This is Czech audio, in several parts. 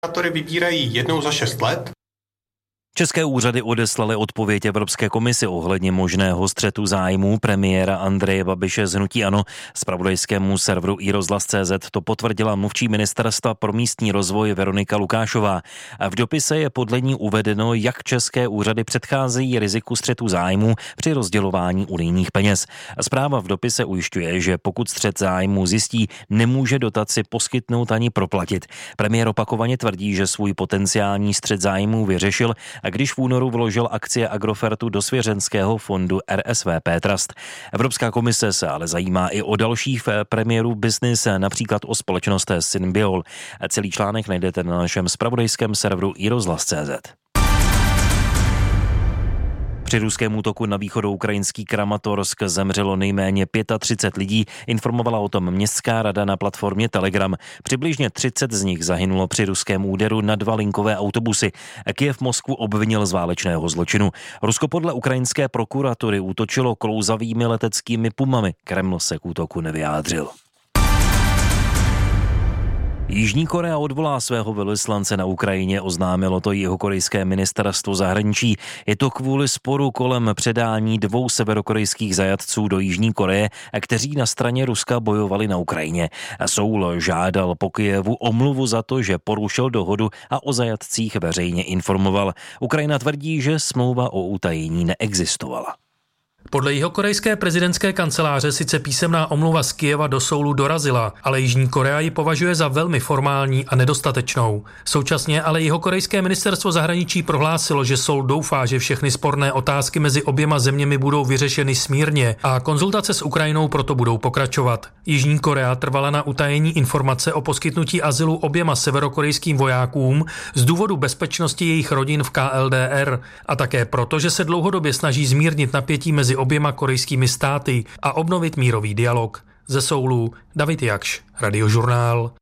Senátory vybírají jednou za 6 let. České úřady odeslaly odpověď Evropské komisi ohledně možného střetu zájmů premiéra Andreje Babiše z hnutí ANO. Zpravodajskému serveru iRozhlas.cz to potvrdila mluvčí ministerstva pro místní rozvoj Veronika Lukášová. V dopise je podle ní uvedeno, jak české úřady předcházejí riziku střetu zájmů při rozdělování unijních peněz. Zpráva v dopise ujišťuje, že pokud střet zájmů zjistí, nemůže dotaci poskytnout ani proplatit. Premiér opakovaně tvrdí, že svůj potenciální střet zájmů vyřešil, a když v únoru vložil akcie Agrofertu do svěřenského fondu RSVP Trust. Evropská komise se ale zajímá i o dalších premiérů business, například o společnost Synbiol. Celý článek najdete na našem zpravodajském serveru iRozhlas.cz. Při ruském útoku na východoukrajinský Kramatorsk zemřelo nejméně 35 lidí, informovala o tom městská rada na platformě Telegram. Přibližně 30 z nich zahynulo při ruském úderu na 2 linkové autobusy. Kyjev Moskvu obvinil z válečného zločinu. Rusko podle ukrajinské prokuratury útočilo klouzavými leteckými pumami. Kreml se k útoku nevyjádřil. Jižní Korea odvolá svého velvyslance na Ukrajině, oznámilo to jihokorejské ministerstvo zahraničí. Je to kvůli sporu kolem předání 2 severokorejských zajatců do Jižní Koreje, kteří na straně Ruska bojovali na Ukrajině. Soul žádal po Kyjevu omluvu za to, že porušil dohodu a o zajatcích veřejně informoval. Ukrajina tvrdí, že smlouva o utajení neexistovala. Podle jihokorejské prezidentské kanceláře sice písemná omluva z Kyjeva do Soulu dorazila, ale Jižní Korea ji považuje za velmi formální a nedostatečnou. Současně ale jihokorejské ministerstvo zahraničí prohlásilo, že Soul doufá, že všechny sporné otázky mezi oběma zeměmi budou vyřešeny smírně a konzultace s Ukrajinou proto budou pokračovat. Jižní Korea trvala na utajení informace o poskytnutí azylu oběma severokorejským vojákům z důvodu bezpečnosti jejich rodin v KLDR a také proto, že se dlouhodobě snaží zmírnit napětí mezi oběma korejskými státy a obnovit mírový dialog. Ze Soulu David Jakš, Radiožurnál.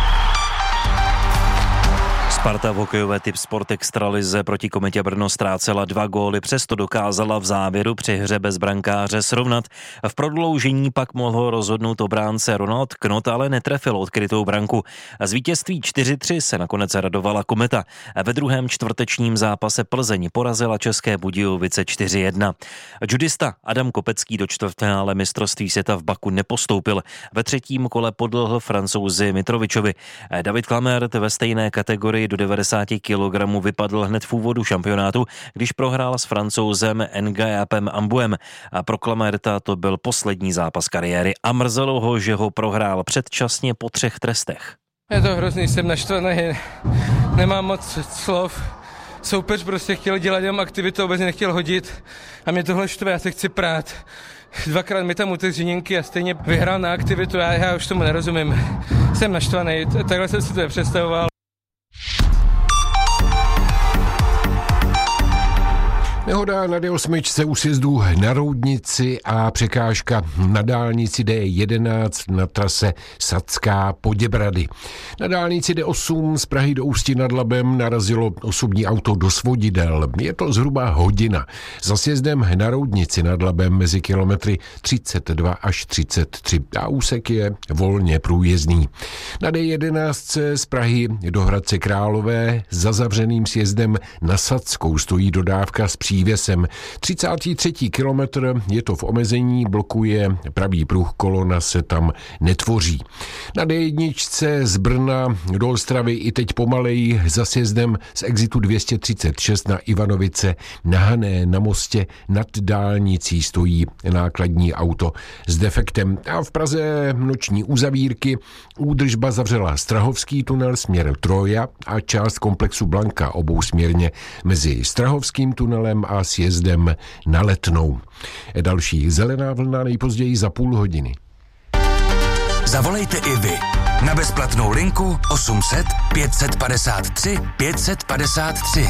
Sparta v hokejové typ Sport Extralize proti Kometě Brno ztrácela 2 góly, přesto dokázala v závěru při hře bez brankáře srovnat. V prodloužení pak mohl rozhodnout obránce Ronald Knot, ale netrefil odkrytou branku. Z vítězství 4-3 se nakonec radovala Kometa. Ve druhém čtvrtečním zápase Plzeň porazila České Budějovice 4-1. Judista Adam Kopecký do čtvrtfinále mistrovství světa v Baku nepostoupil. Ve třetím kole podlehl Francouzi Mitrovičovi. David Klamert ve stejné kategorii do 90 kg vypadl hned v úvodu šampionátu, když prohrál s Francouzem Ngayapem Ambuem. A pro Klamerta to byl poslední zápas kariéry a mrzelo ho, že ho prohrál předčasně po 3 trestech. Je to hrozný, jsem naštvaný, nemám moc slov. Soupeř prostě chtěl dělat jenom aktivitu, vůbec nechtěl hodit a mě tohle štve, já se chci prát. 2krát mi tam utek řiněnky a stejně vyhrál na aktivitu, já už tomu nerozumím. Jsem naštvaný, takhle jsem si to nepředstavoval. Nehoda na D8 u sjezdu na Roudnici a překážka na dálnici D11 na trase Sadská Poděbrady. Na dálnici D8 z Prahy do Ústí nad Labem narazilo osobní auto do svodidel. Je to zhruba hodina. Za sjezdem na Roudnici nad Labem mezi kilometry 32 až 33 a úsek je volně průjezdný. Na D11 z Prahy do Hradce Králové za zavřeným sjezdem na Sadskou stojí dodávka s přívěsem. 33. kilometr je to v omezení, blokuje pravý pruh, kolona se tam netvoří. Na D1 z Brna do Ostravy i teď pomaleji za sjezdem z exitu 236 na Ivanovice na Hané na mostě nad dálnicí stojí nákladní auto s defektem. A v Praze noční uzavírky. Údržba zavřela Strahovský tunel směr Troja a část komplexu Blanka obousměrně mezi Strahovským tunelem a sjezdem na Letnou. Další zelená vlna nejpozději za půl hodiny. Zavolejte i vy na bezplatnou linku 800 553 553.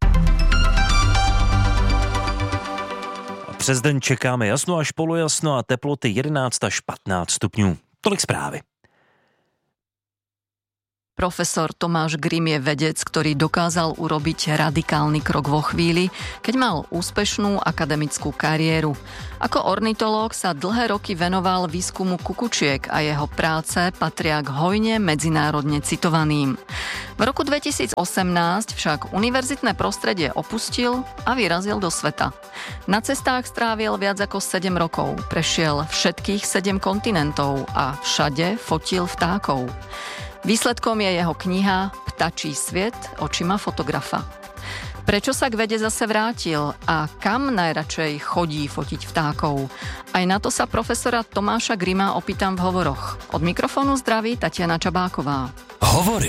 Přes den čekáme jasno až polojasno a teploty 11 až 15 stupňů. Tolik zprávy. Profesor Tomáš Grim je vedec, ktorý dokázal urobiť radikálny krok vo chvíli, keď mal úspešnú akademickú kariéru. Ako ornitológ sa dlhé roky venoval výskumu kukučiek a jeho práce patria k hojne medzinárodne citovaným. V roku 2018 však univerzitné prostredie opustil a vyrazil do sveta. Na cestách strávil viac ako 7 rokov, prešiel všetkých 7 kontinentov a všade fotil vtákov. Výsledkom je jeho kniha Ptačí sviet očima fotografa. Prečo sa k vede zase vrátil a kam najradšej chodí fotiť vtákov? Aj na to sa profesora Tomáša Grima opýtam v hovoroch. Od mikrofónu zdraví Tatiana Čabáková. Hovory.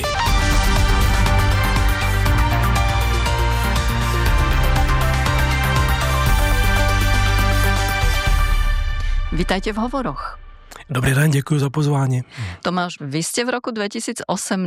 Vitajte v hovoroch. Dobrý den, děkuji za pozvání. Tomáš, vy ste v roku 2018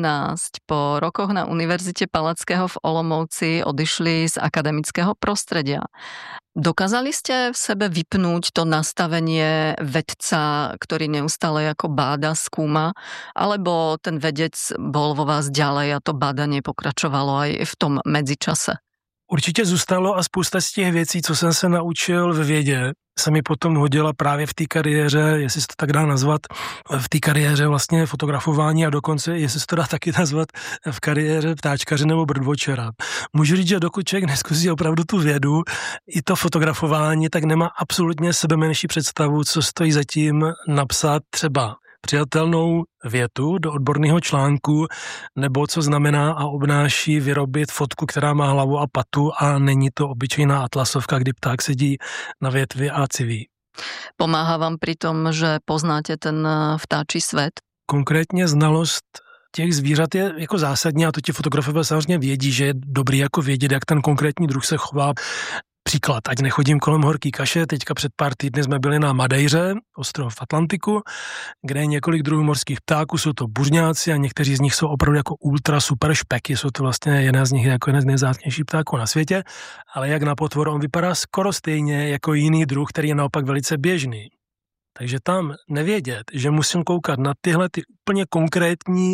po rokoch na Univerzite Palackého v Olomouci odišli z akademického prostredia. Dokázali ste v sebe vypnúť to nastavenie vedca, ktorý neustále ako báda, skúma, alebo ten vedec bol vo vás ďalej a to bádanie pokračovalo aj v tom medzičase? Určitě zůstalo a spousta z těch věcí, co jsem se naučil ve vědě, se mi potom hodila právě v té kariéře, jestli se to tak dá nazvat, v té kariéře vlastně fotografování a dokonce, jestli se to dá taky nazvat, v kariéře ptáčkaře nebo birdwatchera. Můžu říct, že dokud člověk neskusí opravdu tu vědu, i to fotografování, tak nemá absolutně sebe menší představu, co stojí za tím napsat třeba přijatelnou větu do odborného článku, nebo co znamená a obnáší vyrobit fotku, která má hlavu a patu a není to obyčejná atlasovka, kdy pták sedí na větvi a civí. Pomáhá vám pri tom, že poznáte ten vtáčí svět? Konkrétně znalost těch zvířat je jako zásadní a to ti fotografové samozřejmě vědí, že je dobrý jako vědět, jak ten konkrétní druh se chová. Příklad, ať nechodím kolem horký kaše, teďka před pár týdny jsme byli na Madejře, ostrov v Atlantiku, kde je několik druhů morských ptáků, jsou to buřňáci a někteří z nich jsou opravdu jako ultra super špeky, jsou to vlastně jeden z nich jako jeden z nejvzácnějších ptáků na světě, ale jak na potvor on vypadá skoro stejně jako jiný druh, který je naopak velice běžný. Takže tam nevědět, že musím koukat na tyhle ty úplně konkrétní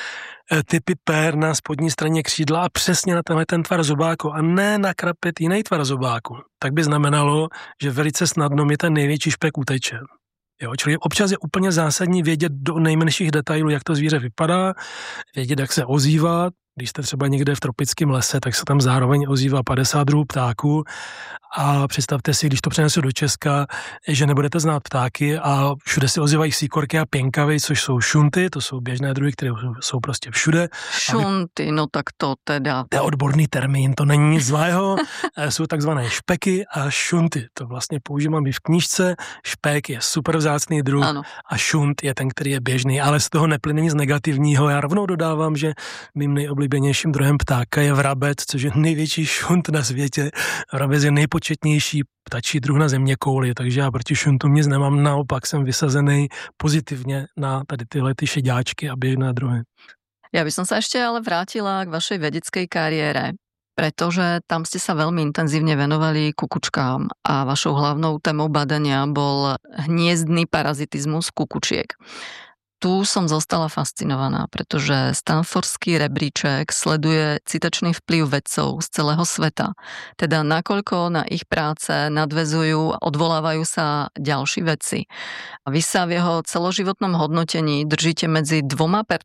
typy pér na spodní straně křídla a přesně na tenhle ten tvar zobáku a ne nakrapit jiný tvar zobáku, tak by znamenalo, že velice snadno mi ten největší špek uteče. Jo, čili občas je úplně zásadní vědět do nejmenších detailů, jak to zvíře vypadá, vědět, jak se ozývá. Když jste třeba někde v tropickém lese, tak se tam zároveň ozývá 50 druhů ptáků a představte si, když to přenesu do Česka, že nebudete znát ptáky a všude si ozývají síkorky a pěnkavy, což jsou šunty, to jsou běžné druhy, které jsou prostě všude. Šunty, no tak to teda. To je odborný termín, to není nic zlého, jsou takzvané špeky a šunty, to vlastně používám i v knížce, špek je super vzácný druh ano. A šunt je ten, který je běžný, ale z toho neplyne nic negativního, já rovnou dodávám, že mým nejoblíbenějším druhem ptáka je vrabec, což je největší šunt na světě. Vrabec je nejpočetnější ptačí druh na zeměkouli, takže já proti šuntům nic nemám, naopak jsem vysazený pozitivně na tady tyhle ty šeďáčky a běžné druhy. Ja by som sa ešte ale vrátila k vašej vedeckej kariére, pretože tam ste sa veľmi intenzívne venovali kukučkám a vašou hlavnou témou badania bol hniezdny parazitizmus kukučiek. Tu som zostala fascinovaná, pretože Stanfordský rebríček sleduje citačný vplyv vedcov z celého sveta. Teda nakoľko na ich práce nadväzujú a odvolávajú sa ďalší vedci. Vy sa v jeho celoživotnom hodnotení držíte medzi 2%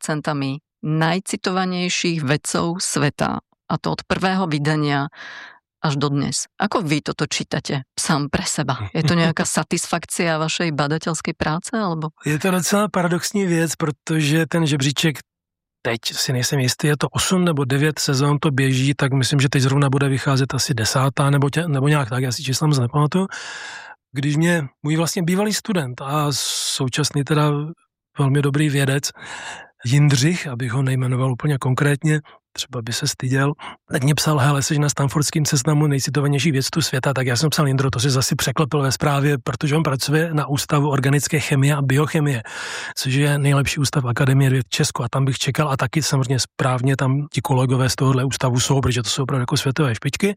najcitovanejších vedcov sveta. A to od prvého vydania až do dnes. Ako vy toto čítate sám pre seba? Je to nějaká satisfakcia vašej badateľskej práce? Alebo? Je to docela paradoxní věc, protože ten žebříček teď si nejsem jistý, je to 8 nebo 9 sezon to běží, tak myslím, že teď zrovna bude vycházet asi 10. nebo nějak tak, já si čísla moc nepamatuju. Když mě můj vlastně bývalý student a současný teda velmi dobrý vědec Jindřich, abych ho nejmenoval úplně konkrétně, třeba by se styděl, tak mě psal, hele, jsi na Stanfordském seznamu nejcitovanější vědců světa, tak já jsem psal, Jindro, to si zase překlepil ve zprávě, protože on pracuje na Ústavu organické chemie a biochemie, což je nejlepší ústav Akademie věd Česko a tam bych čekal a taky samozřejmě správně tam ti kolegové z tohohle ústavu jsou, protože to jsou opravdu jako světové špičky.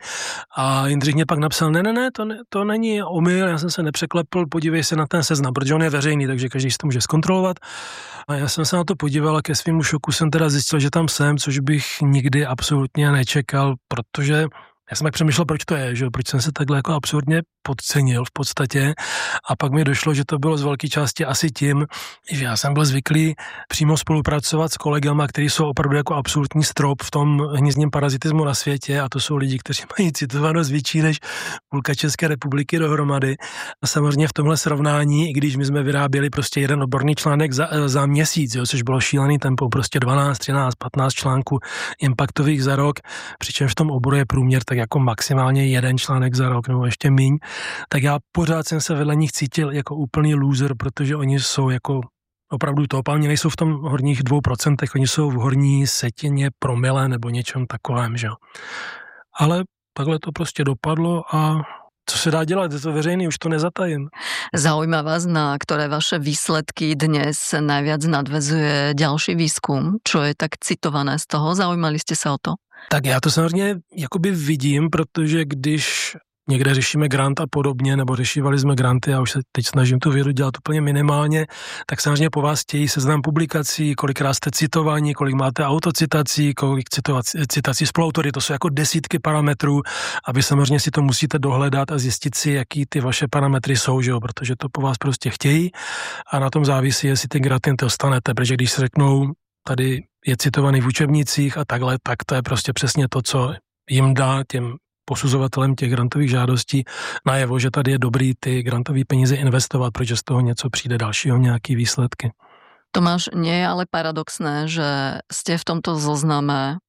A Jindřich mě pak napsal, ne, to není omyl, já jsem se nepřeklepl, podívej se na ten seznam, protože on je veřejný, takže každý si to může zkontrolovat. A já jsem se na to podíval a ke svému šoku jsem teda zjistil, že tam jsem, což bych nikdy absolutně nečekal, protože já jsem tak přemýšlel, proč to je, že? Proč jsem se takhle jako absurdně podcenil v podstatě a pak mi došlo, že to bylo z velké části asi tím, že já jsem byl zvyklý přímo spolupracovat s kolegama, kteří jsou opravdu jako absolutní strop v tom hnízdním parazitismu na světě a to jsou lidi, kteří mají citovanost větší než půlka České republiky dohromady. A samozřejmě v tomhle srovnání, i když my jsme vyráběli prostě jeden odborný článek za měsíc, jo, což bylo šílený tempo, prostě 12, 13, 15 článků impactových za rok, přičemž v tom oboru je průměr tak jako maximálně jeden článek za rok nebo ještě míň, tak já pořád jsem se vedle nich cítil jako úplný loser, protože oni jsou jako opravdu top, oni nejsou v tom horních 2%, oni jsou v horní setině promile nebo něčem takovém, že jo. Ale takhle to prostě dopadlo a co se dá dělat, je to veřejný, už to nezatajím. Zaujíma vás, na ktoré vaše výsledky dnes najviac nadväzuje ďalší výskum? Čo je tak citované z toho? Zaujímali ste sa o to? Tak já to samozřejmě jakoby vidím, protože když někde řešíme grant a podobně, nebo řešívali jsme granty a už se teď snažím tu vědu dělat úplně minimálně, tak samozřejmě po vás chtějí seznam publikací, kolikrát jste citovaní, kolik máte autocitací, kolik citací spoluautory, to jsou jako desítky parametrů a vy samozřejmě si to musíte dohledat a zjistit si, jaký ty vaše parametry jsou, že jo? Protože to po vás prostě chtějí a na tom závisí, jestli ty granty dostanete, protože když se řeknou, tady je citovaný v učebnicích a takhle, tak to je prostě přesně to, co jim dá těm posuzovatelem těch grantových žádostí najevo, že tady je dobrý ty grantové peníze investovat, protože z toho něco přijde dalšího, nějaký výsledky. Tomáš, nie je ale paradoxné, že ste v tomto zozname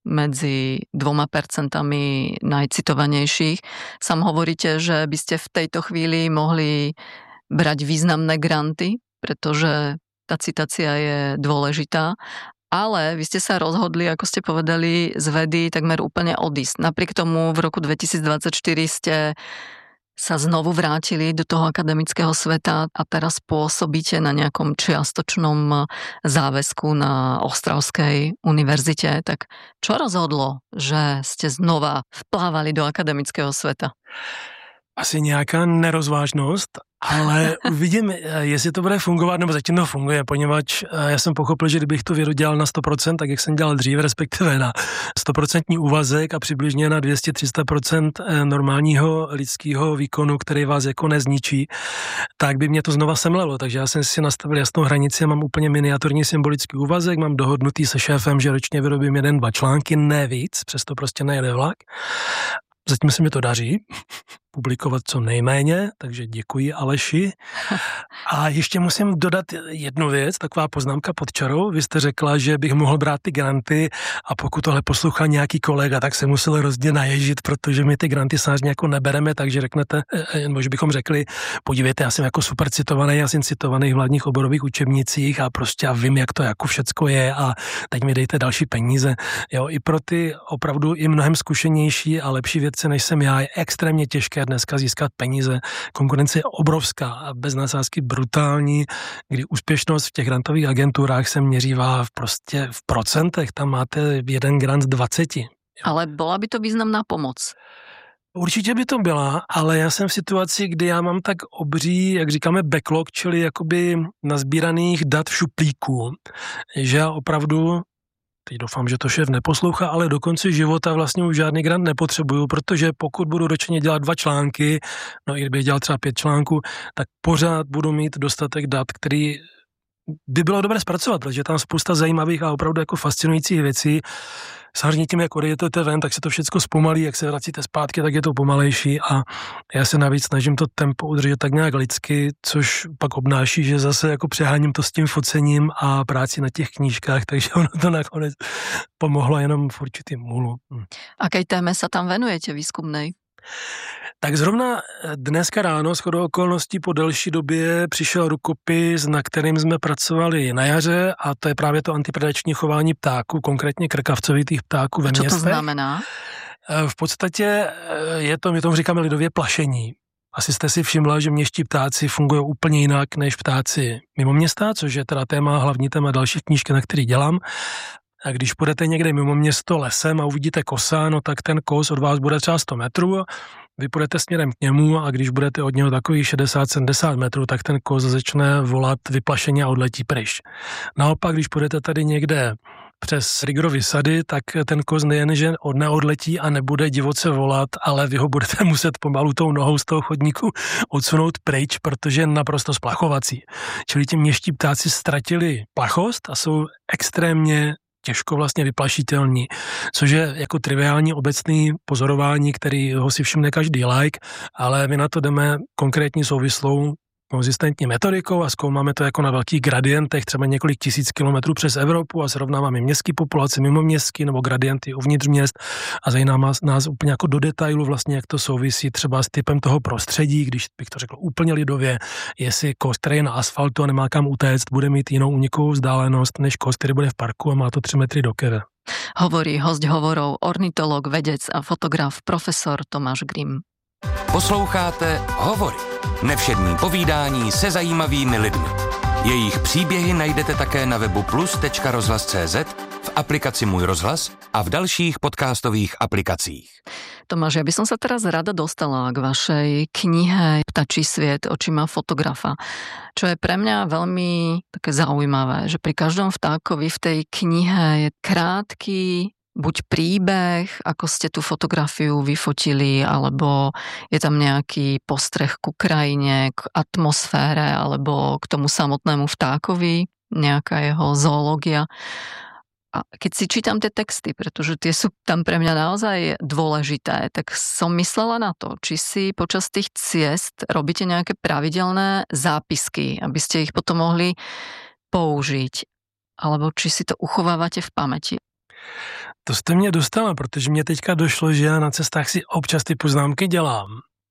medzi 2% najcitovanejších. Sám hovoríte, že by ste v tejto chvíli mohli brať významné granty, pretože tá citácia je dôležitá, ale vy ste sa rozhodli, ako ste povedali, z vedy takmer úplne odísť. Napriek tomu v roku 2024 ste sa znovu vrátili do toho akademického sveta a teraz pôsobíte na nejakom čiastočnom záväzku na Ostravskej univerzite. Tak čo rozhodlo, že ste znova vplávali do akademického sveta? Asi nějaká nerozvážnost, ale uvidím, jestli to bude fungovat, nebo zatím to funguje, poněvadž já jsem pochopil, že kdybych tu vědu dělal na 100%, tak jak jsem dělal dřív, respektive na 100% úvazek a přibližně na 200-300% normálního lidského výkonu, který vás jako nezničí, tak by mě to znova semlelo. Takže já jsem si nastavil jasnou hranici, mám úplně miniaturní symbolický úvazek, mám dohodnutý se šéfem, že ročně vyrobím 1-2 články, ne víc, přesto prostě nejede vlak. Zatím se mi to daří publikovat co nejméně, takže děkuji Aleši. A ještě musím dodat jednu věc, taková poznámka pod čarou. Vy jste řekla, že bych mohl brát ty granty a pokud tohle poslouchal nějaký kolega, tak se musel hrozně naježit, protože my ty granty samozřejmě jako nebereme, takže řeknete, nebo že bychom řekli, podívejte, já jsem jako super citovaný, já jsem citovaný v hlavních oborových učebnicích a prostě já vím, jak to jako všecko je a teď mi dejte další peníze. Jo, i pro ty opravdu i mnohem zkušenější a lepší vědce, než jsem já, je extrémně těžké dneska získat peníze. Konkurence je obrovská a bez nadsázky brutální, kdy úspěšnost v těch grantových agenturách se měřívá prostě v procentech. Tam máte 1 grant z 20. Ale byla by to významná pomoc. Určitě by to byla, ale já jsem v situaci, kdy já mám tak obří, jak říkáme, backlog, čili jakoby nazbíraných dat v šuplíku, že já opravdu, teď doufám, že to šéf neposlouchá, ale do konce života vlastně už žádný grant nepotřebuju, protože pokud budu ročně dělat 2 články, no i kdybych dělal třeba 5 článků, tak pořád budu mít dostatek dat, který by bylo dobré zpracovat, protože tam spousta zajímavých a opravdu jako fascinujících věcí. Samozřejmě tím, jak odjedete ven, tak se to všechno zpomalí, jak se vracíte zpátky, tak je to pomalejší a já se navíc snažím to tempo udržet tak nějak lidsky, což pak obnáší, že zase jako přeháním to s tím focením a práci na těch knížkách, takže ono to nakonec pomohlo jenom v určitým úhlu. Akej téme sa tam venujete výskumnej? Tak zrovna dneska ráno shodou okolností po delší době přišel rukopis, na kterým jsme pracovali na jaře, a to je právě to antipredační chování ptáků, konkrétně krkavcovitých ptáků ve městech. Co to znamená? V podstatě my tomu říkáme lidově plašení. Asi jste si všimla, že městští ptáci fungují úplně jinak než ptáci mimo města, což je teda hlavní téma další knížky, na který dělám. A když půjdete někde mimo město lesem a uvidíte kosa, no tak ten kos od vás bude třeba 100 metrů, vy půjdete směrem k němu a když budete od něho takových 60-70 metrů, tak ten kos začne volat vyplašeně a odletí pryč. Naopak, když půjdete tady někde přes Rigorovy sady, tak ten kos nejenže neodletí a nebude divoce volat, ale vy ho budete muset pomalu tou nohou z toho chodníku odsunout pryč, protože je naprosto splachovací. Čili ti městští ptáci ztratili plachost a jsou extrémně těžko vlastně vyplašitelní, což je jako triviální obecný pozorování, který ho si všimne každý laik, ale my na to jdeme konkrétní souvislou konzistentní metodikou a zkoumáme to jako na velkých gradientech, třeba několik tisíc kilometrů přes Evropu a srovnáváme městské populace, mimo městský nebo gradienty uvnitř měst a zajímá nás úplně jako do detailu vlastně, jak to souvisí třeba s typem toho prostředí, když bych to řekl úplně lidově, jestli kos, který je na asfaltu a nemá kam utéct, bude mít jinou unikovou vzdálenost než kos, který bude v parku a má to 3 metry do kere. Hovorí host hovorov, ornitolog, vedec a fotograf profesor Tomáš Grim. Posloucháte Hovory. Nevšední povídání se zajímavými lidmi. Jejich příběhy najdete také na webu plus.rozhlas.cz, v aplikaci Můj rozhlas a v dalších podcastových aplikacích. Tomáš, ja by som sa teraz rada dostala k vašej knihe Ptačí sviet očima fotografa, čo je pre mňa veľmi také zaujímavé, že pri každom vtákovi v tej knihe je krátky buď príbeh, ako ste tú fotografiu vyfotili, alebo je tam nejaký postreh ku krajine, k atmosfére, alebo k tomu samotnému vtákovi, nejaká jeho zoológia. A keď si čítam tie texty, pretože tie sú tam pre mňa naozaj dôležité, tak som myslela na to, či si počas tých ciest robíte nejaké pravidelné zápisky, aby ste ich potom mohli použiť, alebo či si to uchovávate v pamäti. To jste mě dostala, protože mě teďka došlo, že já na cestách si občas ty poznámky dělám.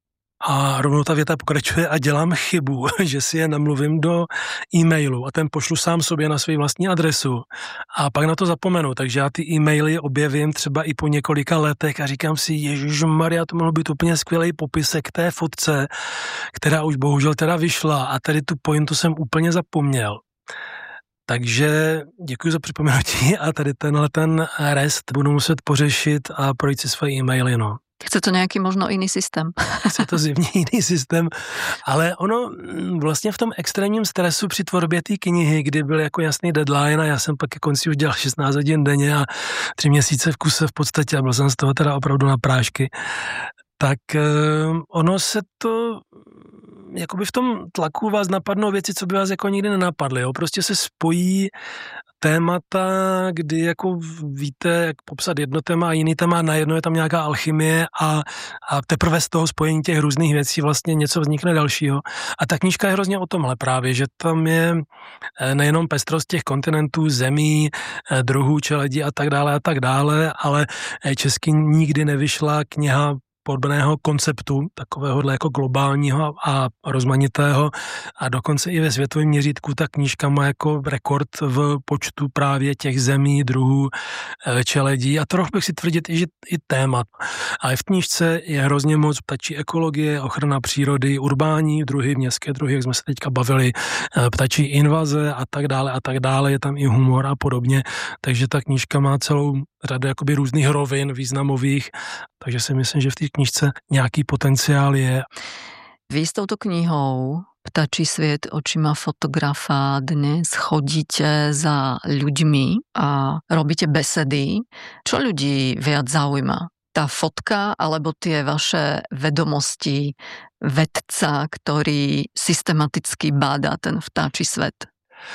A rovnou ta věta pokračuje a dělám chybu, že si je namluvím do e-mailu a ten pošlu sám sobě na svou vlastní adresu. A pak na to zapomenu, takže já ty e-maily objevím třeba i po několika letech a říkám si, ježišmarja, to mohlo být úplně skvělý popisek té fotce, která už bohužel teda vyšla a tady tu pointu jsem úplně zapomněl. Takže děkuji za připomenutí a tady ten rest budu muset pořešit a projít si svoje e-maily, no. Chce to nějaký možno jiný systém. Chce to zjevně jiný systém, ale ono vlastně v tom extrémním stresu při tvorbě té knihy, kdy byl jako jasný deadline a já jsem pak ke konci už dělal 16 hodin denně a 3 měsíce v kuse v podstatě a byl jsem z toho teda opravdu na prášky, tak ono se to jakoby v tom tlaku vás napadnou věci, co by vás jako nikdy nenapadly. Jo? Prostě se spojí témata, kdy jako víte, jak popsat jedno téma a jiný téma, najednou je tam nějaká alchymie a teprve z toho spojení těch různých věcí vlastně něco vznikne dalšího. A ta knížka je hrozně o tomhle právě, že tam je nejenom pestrost těch kontinentů, zemí, druhů, čeledí a tak dále, ale česky nikdy nevyšla kniha podobného konceptu, takovéhohle jako globálního a rozmanitého a dokonce i ve světovém měřítku ta knížka má jako rekord v počtu právě těch zemí, druhů, čeledí a trochu bych si tvrdit i témat. Ale v knížce je hrozně moc ptačí ekologie, ochrana přírody, urbání druhy, městské druhy, jak jsme se teďka bavili, ptačí invaze a tak dále, je tam i humor a podobně, takže ta knížka má celou řadu jakoby různých rovin významových, takže si myslím, že v té knížce nějaký potenciál je. Vy s touto knihou Ptačí sviet očima fotografa dnes chodíte za ľuďmi a robíte besedy. Čo ľudí viac zaujíma? Tá fotka alebo tie vaše vedomosti vedca, ktorý systematicky bádá ten vtáčí svet?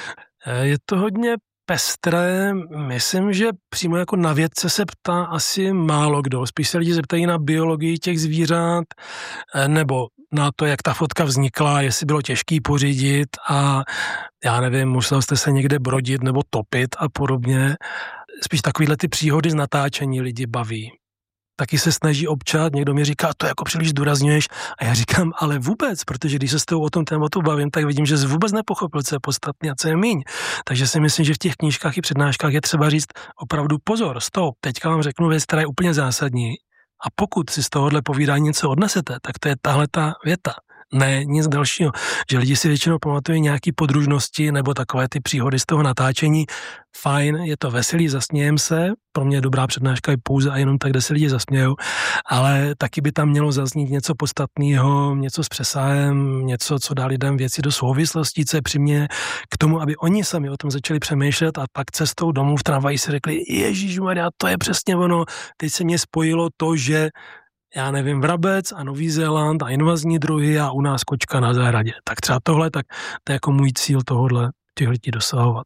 Je to hodně pestré, myslím, že přímo jako na vědce se ptá asi málo kdo. Spíš se lidi zeptají na biologii těch zvířat nebo na to, jak ta fotka vznikla, jestli bylo těžký pořídit a já nevím, musel jste se někde brodit nebo topit a podobně. Spíš takovýhle ty příhody z natáčení lidi baví. taky se snaží občas, někdo mi říká, to jako příliš zdůrazňuješ, a já říkám, ale vůbec, protože když se s tou o tom tématu bavím, tak vidím, že jsi vůbec nepochopil, co je podstatné a co je míň. Takže si myslím, že v těch knížkách i přednáškách je třeba říct opravdu pozor, stop, teďka vám řeknu věc, která je úplně zásadní, a pokud si z tohohle povídání něco odnesete, tak to je tahle ta věta. Ne, nic dalšího. Že lidi si většinou pamatují nějaký podružnosti nebo takové ty příhody z toho natáčení. Fajn, je to veselý, zasmějem se. Pro mě dobrá přednáška je pouze a jenom tak, kde se lidi zasmějou. Ale taky by tam mělo zaznít něco podstatného, něco s přesahem, něco, co dá lidem věci do souvislostí, co je přiměje k tomu, aby oni sami o tom začali přemýšlet a pak cestou domů v tramvaji si řekli, Ježišmarja, to je přesně ono. Teď se mě spojilo to, že já nevím, vrabec a Nový Zéland a invazní druhy a u nás kočka na zahradě. Tak třeba tohle, tak to je jako můj cíl tohohle, těch lidí dosahovat.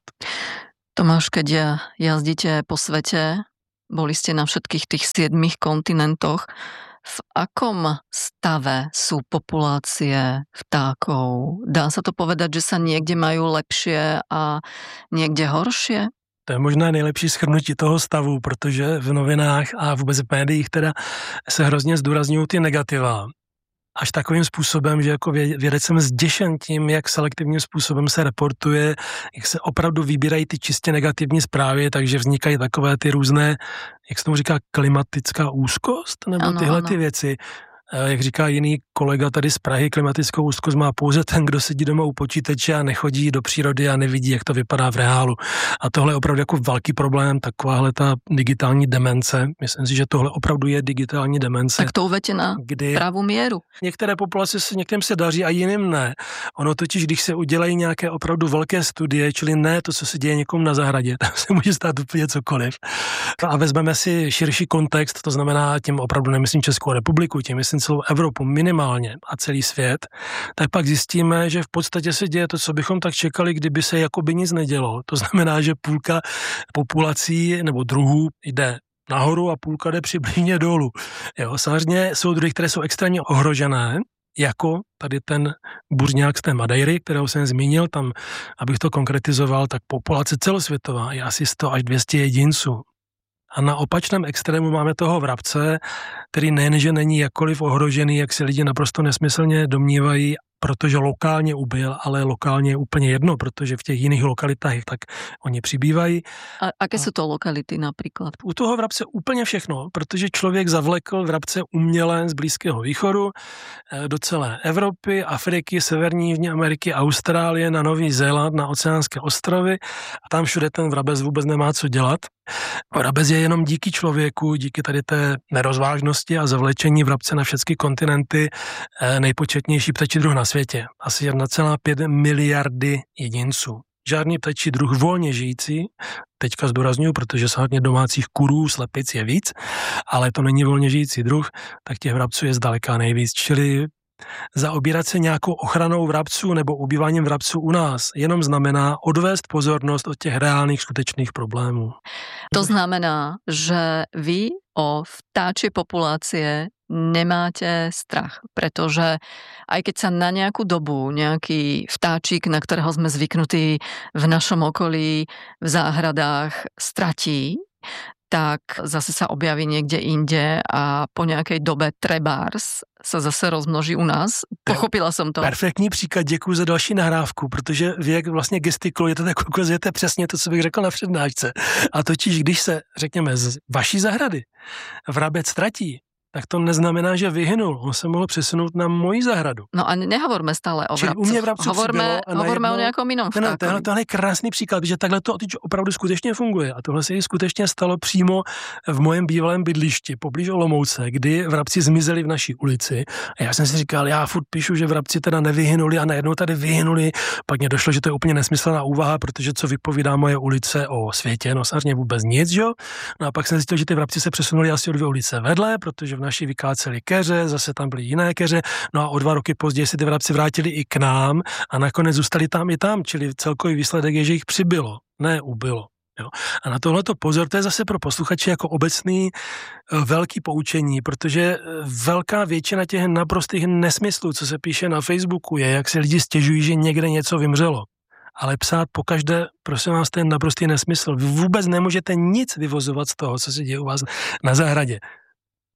Tomáš, keď jazdíte po svete, boli ste na všetkých tých 7 kontinentoch, v akom stave sú populácie vtákov? Dá sa to povedať, že sa niekde majú lepšie a niekde horšie? To je možná nejlepší shrnutí toho stavu, protože v novinách a vůbec v médiích teda se hrozně zdůrazňují ty negativa. Až takovým způsobem, že jako vědec jsem zděšen tím, jak selektivním způsobem se reportuje, jak se opravdu vybírají ty čistě negativní zprávy, takže vznikají takové ty různé, jak se tomu říká, klimatická úzkost, nebo tyhle ty věci. Jak říká jiný kolega tady z Prahy, klimatickou úzkost má pouze ten, kdo sedí doma u počítače a nechodí do přírody a nevidí, jak to vypadá v reálu. A tohle je opravdu jako velký problém, takováhle ta digitální demence. Myslím si, že tohle opravdu je digitální demence. Tak to uveďte na pravou míru. Některé populace některým se daří a jiným ne. Ono totiž, když se udělají nějaké opravdu velké studie, čili ne to, co se děje někomu na zahradě, tam se může stát úplně cokoliv. A vezmeme si širší kontext, to znamená, tím opravdu nemyslím Českou republiku, tím myslím celou Evropu minimálně a celý svět, tak pak zjistíme, že v podstatě se děje to, co bychom tak čekali, kdyby se jakoby nic nedělo. To znamená, že půlka populací nebo druhů jde nahoru a půlka jde přibližně dolů. Jo, samozřejmě jsou druhy, které jsou extrémně ohrožené, jako tady ten buřňák z té Madeiry, kterého jsem zmínil, tam, abych to konkretizoval, tak populace celosvětová je asi 100 až 200 jedinců. A na opačném extrému máme toho vrabce, který nejenže není jakkoliv ohrožený, jak si lidi naprosto nesmyslně domnívají, protože lokálně ubyl, ale lokálně je úplně jedno, protože v těch jiných lokalitách tak oni přibývají. A aké jsou to lokality například? U toho vrabce úplně všechno, protože člověk zavlekl vrabce uměle z Blízkého východu do celé Evropy, Afriky, Severní Jižní Ameriky, Austrálie, na Nový Zéland, na oceánské ostrovy a tam všude ten vrabec vůbec nemá co dělat. Vrabec je jenom díky člověku, díky tady té nerozvážnosti a zavlečení vrabce na všechny kontinenty nejpočetnější ptačí druh na světě. Asi 1,5 miliardy jedinců. Žádný ptačí druh volně žijící, teďka zdůrazňuji, protože samozřejmě domácích kurů, slepic je víc, ale to není volně žijící druh, tak těch vrabců je zdaleka nejvíc. Čili zaobírat se nějakou ochranou vrabců nebo ubýváním vrabců u nás jenom znamená odvést pozornost od těch reálných skutečných problémů. To znamená, že vy o vtáčie populácie nemáte strach, pretože aj keď sa na nejakú dobu nejaký vtáčik, na ktorého sme zvyknutí v našom okolí, v záhradách, stratí, tak zase sa objaví niekde inde a po nejakej dobe trebárs sa zase rozmnoží u nás. Pochopila som to. Perfektní příklad, děkuji za další nahrávku, protože vy jak vlastně gestikulujete, tak ukazujete přesně to, co bych řekl na přednášce. A totiž, když se, řekněme, z vaší zahrady vrabec ztratí, tak to neznamená, že vyhynul. On se mohl přesunout na moji zahradu. No a nehovorme stále o vrabcích. Hovorme o nějakom jinom vtákovi. Tohle je krásný příklad, že takhle to opravdu skutečně funguje. A tohle se i skutečně stalo přímo v mojem bývalém bydlišti, poblíž Olomouce, kdy vrabci zmizeli v naší ulici. A já jsem si říkal, já furt píšu, že vrabci teda nevyhynuli a najednou tady vyhynuli. Pak mě došlo, že to je úplně nesmyslná úvaha, protože co vypovídá moje ulice o světě, no samozřejmě vůbec nic, jo. No a pak jsem zjistil, že ty vrabci se přesunuli asi o 2 ulice vedle, protože v naší vykáceli keře, zase tam byly jiné keře, no a o 2 roky později se ty vrabci vrátili i k nám a nakonec zůstali tam i tam, čili celkový výsledek je, že jich přibylo, ne ubylo. Jo. A na tohleto pozor, to je zase pro posluchače jako obecný velký poučení, protože velká většina těch naprostých nesmyslů, co se píše na Facebooku, je, jak se lidi stěžují, že někde něco vymřelo. Ale psát pokaždé, prosím vás, to je naprostý nesmysl. Vy vůbec nemůžete nic vyvozovat z toho, co se děje u vás na zahradě.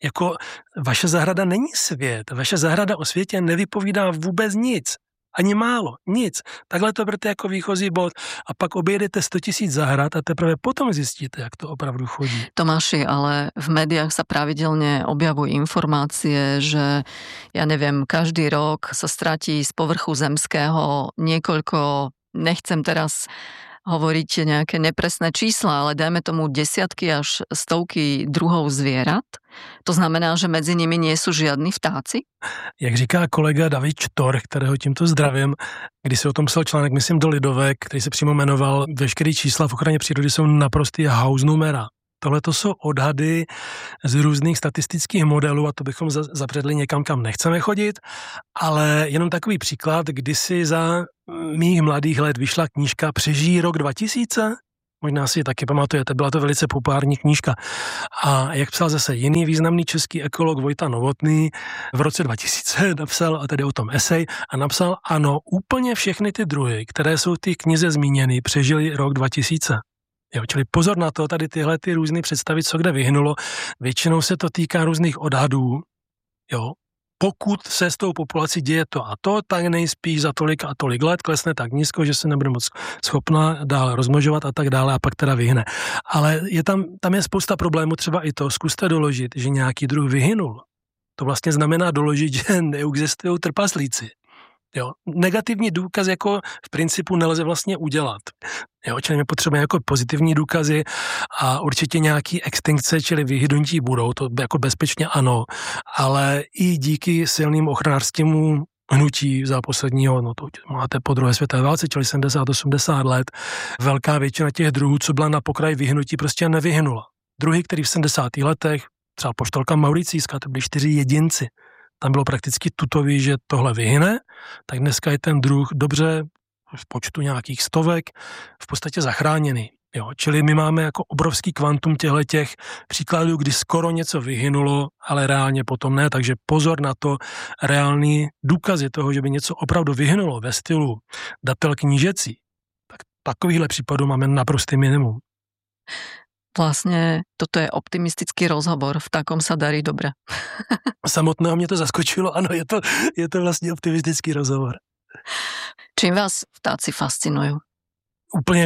Jako vaše zahrada není svět, vaše zahrada o světě nevypovídá vůbec nic. Ani málo, nic. Takhle to berte jako výchozí bod a pak objedete 100 000 zahrad a teprve potom zjistíte, jak to opravdu chodí. Tomáši, ale v médiách sa pravidelne objavujú informácie, že ja neviem, každý rok sa stratí z povrchu zemského niekoľko, nechcem teraz hovoriť nejaké nepresné čísla, ale dajme tomu desiatky až stovky druhov zvierat. To znamená, že mezi nimi nie sú žiadni vtáci? Jak říká kolega David Štorch, kterého tímto zdravím, když si o tom psal článek, myslím, do Lidovek, který se přímo jmenoval Veškerý čísla v ochraně přírody jsou naprostý hausnumera. Tohle to jsou odhady z různých statistických modelů a to bychom zapředli někam, kam nechceme chodit, ale jenom takový příklad, kdysi za mých mladých let vyšla knížka Přežij rok 2000, možná si ji taky pamatujete, byla to velice populární knížka. A jak psal zase jiný významný český ekolog Vojta Novotný, v roce 2000 napsal, a tedy o tom esej, a napsal, ano, úplně všechny ty druhy, které jsou v té knize zmíněny, přežili rok 2000. Jo, čili pozor na to, tady tyhle ty různé představy, co kde vyhnulo, většinou se to týká různých odhadů, jo. Pokud se s tou populací děje to a to, tak nejspíš za tolik a tolik let klesne tak nízko, že se nebude moc schopna dál rozmnožovat a tak dále a pak teda vyhne. Ale tam je spousta problémů, třeba i to, zkuste doložit, že nějaký druh vyhynul. To vlastně znamená doložit, že neexistují trpaslíci. Jo, negativní důkaz jako v principu nelze vlastně udělat. Jo, čili my potřebujeme jako pozitivní důkazy a určitě nějaký extinkce, čili vyhynutí budou, to jako bezpečně ano, ale i díky silným ochranářskému hnutí za posledního, no to máte po druhé světové válce, čili 70-80 let, velká většina těch druhů, co byla na pokraji vyhnutí, prostě nevyhnula. Druhy, který v 70. letech, třeba poštolka mauricijská, to byly 4 jedinci, tam bylo prakticky tutový, že tohle vyhyne, tak dneska je ten druh dobře v počtu nějakých stovek v podstatě zachráněný. Jo, čili my máme jako obrovský kvantum těch příkladů, kdy skoro něco vyhynulo, ale reálně potom ne, takže pozor na to, reálný důkazy toho, že by něco opravdu vyhynulo ve stylu datel knížecí, tak takovýchhle případů máme naprostý minimum. Vlastne toto je optimistický rozhovor, v takom sa darí dobre. Samotného mě to zaskočilo, ano, je to vlastně optimistický rozhovor. Čím vás vtáci fascinujú? Úplně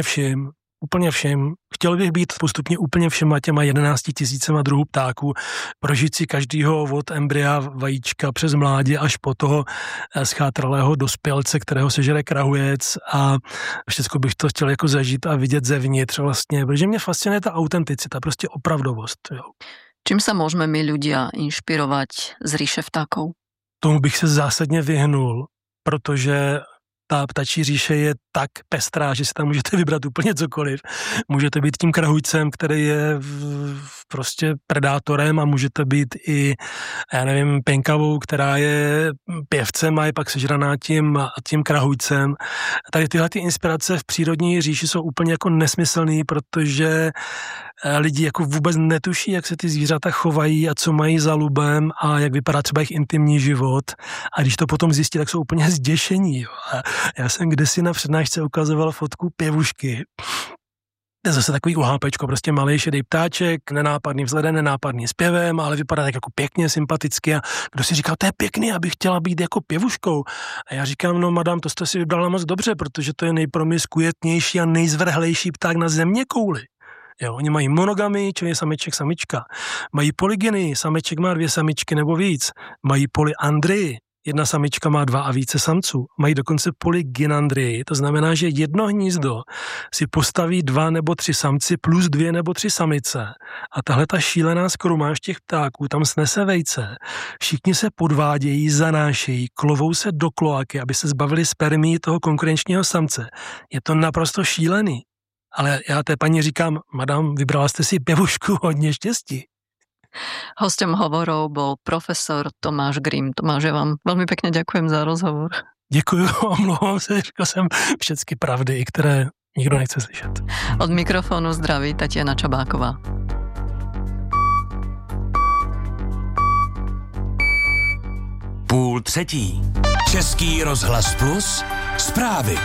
všem. Chtěl bych být postupně úplně všema těma 11 000 druhů ptáků, prožít si každýho od embrya, vajíčka přes mládě až po toho schátralého dospělce, kterého sežere krahujec a všechno bych to chtěl jako zažít a vidět zevnitř vlastně, protože mě fascinuje ta autenticita, prostě opravdovost. Jo. Čím sa môžeme my ľudia inšpirovať z ríše vtákov? Tomu bych se zásadně vyhnul, protože ta ptačí říše je tak pestrá, že si tam můžete vybrat úplně cokoliv. Můžete být tím krahujcem, který je prostě predátorem a můžete být i, já nevím, penkavou, která je pěvcem a je pak sežraná tím krahujcem. Tady tyhle ty inspirace v přírodní říši jsou úplně jako nesmyslný, protože lidi jako vůbec netuší, jak se ty zvířata chovají a co mají za lubem a jak vypadá třeba jejich intimní život. A když to potom zjistí, tak jsou úplně zděšení. Jo. A já jsem kdysi na přednášce ukazoval fotku pěvušky. Je zase takový uhápečko, prostě malej šedý ptáček, nenápadný vzhledem, nenápadný zpěvem, ale vypadá tak jako pěkně, sympaticky a kdo si říkal, to je pěkný, abych chtěla být jako pěvuškou. A já říkám, no madam, to jste si vybrala moc dobře, protože to je nejpromiskujetnější a nejzvrhlejší pták na zeměkouli. Jo, oni mají monogamy, čili sameček, samička. Mají polygyny, sameček má 2 samičky nebo víc. Mají polyandrii, 1 samička má 2 a více samců. Mají dokonce polygynandrii, to znamená, že jedno hnízdo si postaví 2 nebo 3 samci plus 2 nebo 3 samice. A tahle ta šílená skrumáž těch ptáků tam snese vejce. Všichni se podvádějí, zanášejí, klovou se do kloaky, aby se zbavili spermií toho konkurenčního samce. Je to naprosto šílený. Ale já té paní říkám, madam, vybrala jste si pěvušku, hodně štěstí. Hostom hovorov bol profesor Tomáš Grimm. Tomáš, ja vám veľmi pekne ďakujem za rozhovor. Děkuju, omlouvám se, řekl jsem všechny pravdy, které nikdo nechce slyšet. Od mikrofonu zdraví Tatiana Čabáková. Půl třetí. Český rozhlas Plus. Zprávy.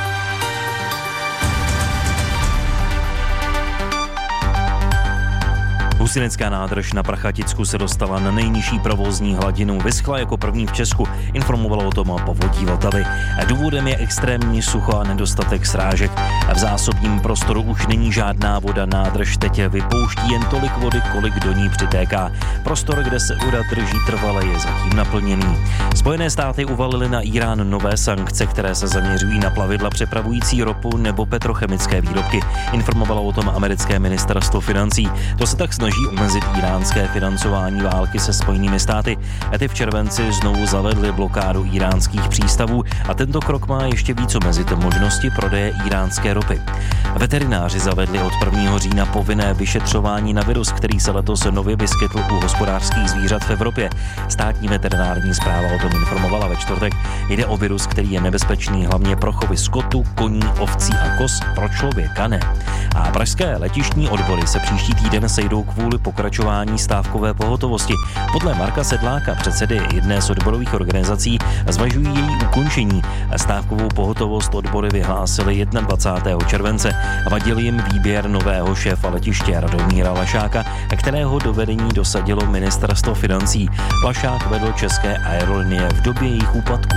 Husinecká nádrž na Prachaticku se dostala na nejnižší provozní hladinu. Vyschla jako první v Česku, informovalo o tom Povodí Vltavy. Důvodem je extrémní sucho a nedostatek srážek. V zásobním prostoru už není žádná voda, nádrž teď vypouští jen tolik vody, kolik do ní přitéká. Prostor, kde se voda drží trvale, je zatím naplněný. Spojené státy uvalily na Irán nové sankce, které se zaměřují na plavidla přepravující ropu nebo petrochemické výrobky. Informovalo o tom americké ministerstvo financí. To se tak snaží omezit iránské financování války se Spojenými státy. Ty v červenci znovu zavedly blokádu iránských přístavů a tento krok má ještě víc omezit možnosti prodeje iránské ropy. Veterináři zavedli od 1. října povinné vyšetřování na virus, který se letos nově vyskytl u hospodářských zvířat v Evropě. Státní veterinární správa o tom informovala ve čtvrtek. Jde o virus, který je nebezpečný hlavně pro chovy skotu, koní, ovcí a koz, pro člověka ne. A pražské letištní odbory se příští týden sejdou kvůli pokračování stávkové pohotovosti. Podle Marka Sedláka, předsedy jedné z odborových organizací, zvažují její ukončení. Stávkovou pohotovost odbory vyhlásily 21. července. Vadil jim výběr nového šéfa letiště Radomíra Lašáka, kterého do vedení dosadilo ministerstvo financí. Lašák vedl České aerolinie v době jejich úpadku.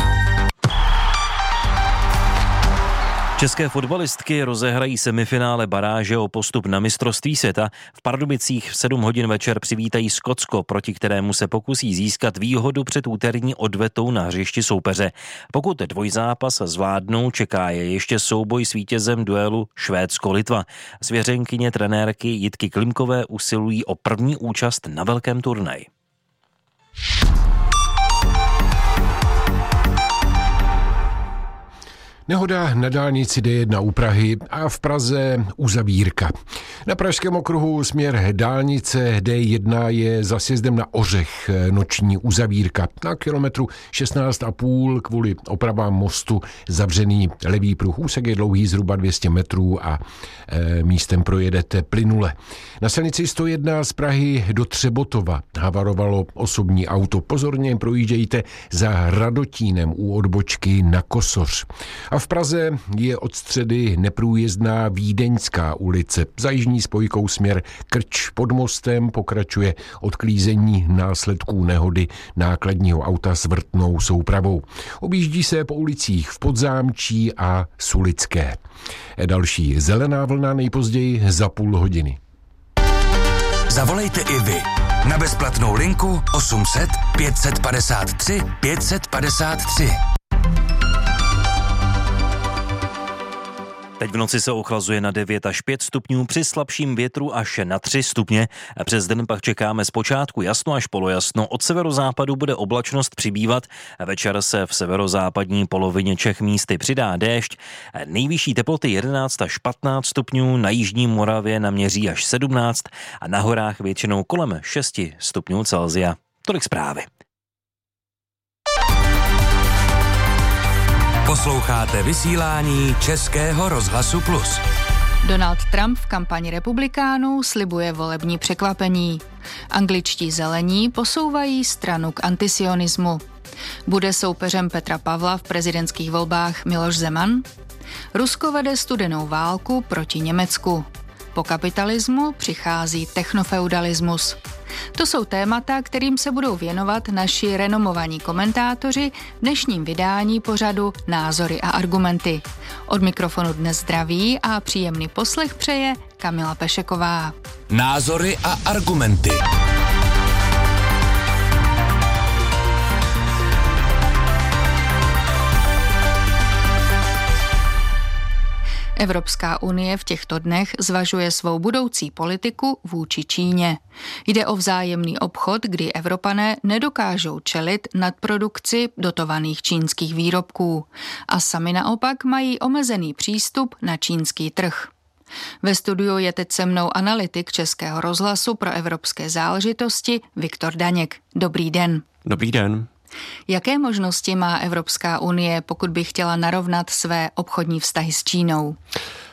České fotbalistky rozehrají semifinále baráže o postup na mistrovství světa. V Pardubicích v 7 hodin večer přivítají Skotsko, proti kterému se pokusí získat výhodu před úterní odvetou na hřišti soupeře. Pokud dvojzápas zvládnou, čeká je ještě souboj s vítězem duelu Švédsko-Litva. Svěřenkyně trenérky Jitky Klimkové usilují o první účast na velkém turnaji. Nehoda na dálnici D1 u Prahy a v Praze uzavírka. Na pražském okruhu směr dálnice D1 je za sjezdem na Ořech noční uzavírka. Na kilometru 16,5 kvůli opravám mostu zavřený levý pruh. Úsek je dlouhý zhruba 200 metrů a místem projedete plynule. Na silnici 101 z Prahy do Třebotova havarovalo osobní auto. Pozorně projíždějte za Radotínem u odbočky na Kosoř. A v Praze je od středy neprůjezdná Vídeňská ulice. Za jižní spojkou směr Krč pod mostem pokračuje odklízení následků nehody nákladního auta s vrtnou soupravou. Objíždí se po ulicích v Podzámčí a Sulické. Další zelená vlna nejpozději za půl hodiny. Zavolejte i vy na bezplatnou linku 800 553 553. Teď v noci se ochlazuje na 9 až 5 stupňů, při slabším větru až na 3 stupně. Přes den pak čekáme zpočátku jasno až polojasno. Od severozápadu bude oblačnost přibývat. Večer se v severozápadní polovině Čech místy přidá déšť. Nejvyšší teploty 11 až 15 stupňů, na jižní Moravě naměří až 17 a na horách většinou kolem 6 stupňů Celsia. Tolik zprávy. Posloucháte vysílání Českého rozhlasu Plus. Donald Trump v kampani republikánů slibuje volební překvapení. Angličtí zelení posouvají stranu k antisionismu. Bude soupeřem Petra Pavla v prezidentských volbách Miloš Zeman? Rusko vede studenou válku proti Německu. Po kapitalismu přichází technofeudalismus. To jsou témata, kterým se budou věnovat naši renomovaní komentátoři v dnešním vydání pořadu Názory a argumenty. Od mikrofonu dnes zdraví a příjemný poslech přeje Kamila Pešeková. Názory a argumenty. Evropská unie v těchto dnech zvažuje svou budoucí politiku vůči Číně. Jde o vzájemný obchod, kdy Evropané nedokážou čelit nadprodukci dotovaných čínských výrobků a sami naopak mají omezený přístup na čínský trh. Ve studiu je teď se mnou analytik Českého rozhlasu pro evropské záležitosti Viktor Daněk. Dobrý den. Dobrý den. Jaké možnosti má Evropská unie, pokud by chtěla narovnat své obchodní vztahy s Čínou?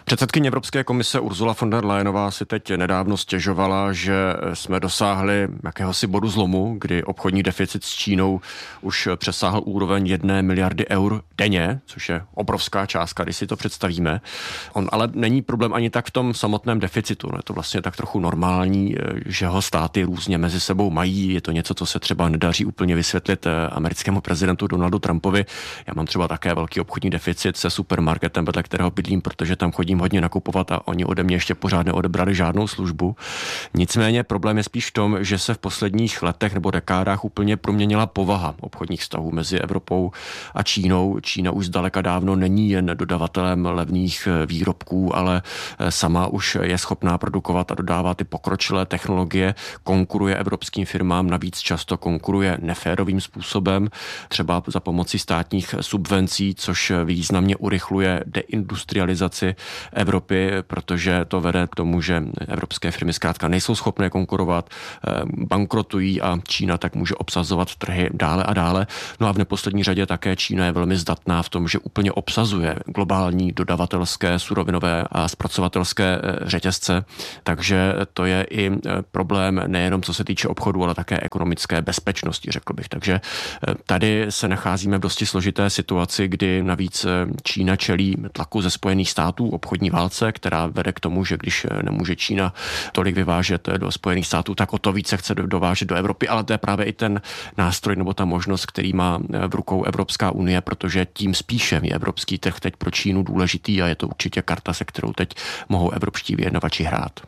Předsedkyně Evropské komise Ursula von der Leyenová si teď nedávno stěžovala, že jsme dosáhli jakéhosi bodu zlomu, kdy obchodní deficit s Čínou už přesáhl úroveň 1 miliardy eur denně, což je obrovská částka, když si to představíme. On ale není problém ani tak v tom samotném deficitu. Je to vlastně tak trochu normální, že ho státy různě mezi sebou mají. Je to něco, co se třeba nedaří úplně vysvětlit americkému prezidentu Donaldu Trumpovi. Já mám třeba také velký obchodní deficit se supermarketem, vedle kterého bydlím, protože tam chodím hodně nakupovat a oni ode mě ještě pořád neodebrali žádnou službu. Nicméně problém je spíš v tom, že se v posledních letech nebo dekádách úplně proměnila povaha obchodních vztahů mezi Evropou a Čínou. Čína už zdaleka dávno není jen dodavatelem levných výrobků, ale sama už je schopná produkovat a dodávat ty pokročilé technologie, konkuruje evropským firmám, navíc často konkuruje neférovým způsobem, třeba za pomocí státních subvencí, což významně urychluje deindustrializaci Evropy, protože to vede k tomu, že evropské firmy zkrátka nejsou schopné konkurovat, bankrotují a Čína tak může obsazovat trhy dále a dále. No a v neposlední řadě také Čína je velmi zdatná v tom, že úplně obsazuje globální dodavatelské, surovinové a zpracovatelské řetězce, takže to je i problém nejenom co se týče obchodu, ale také ekonomické bezpečnosti, řekl bych. Takže tady se nacházíme v dosti složité situaci, kdy navíc Čína čelí tlaku ze Spojených států, obchodní válce, která vede k tomu, že když nemůže Čína tolik vyvážet do Spojených států, tak o to více chce dovážet do Evropy, ale to je právě i ten nástroj nebo ta možnost, který má v rukou Evropská unie, protože tím spíše je evropský trh teď pro Čínu důležitý a je to určitě karta, se kterou teď mohou evropští vyjednavači hrát.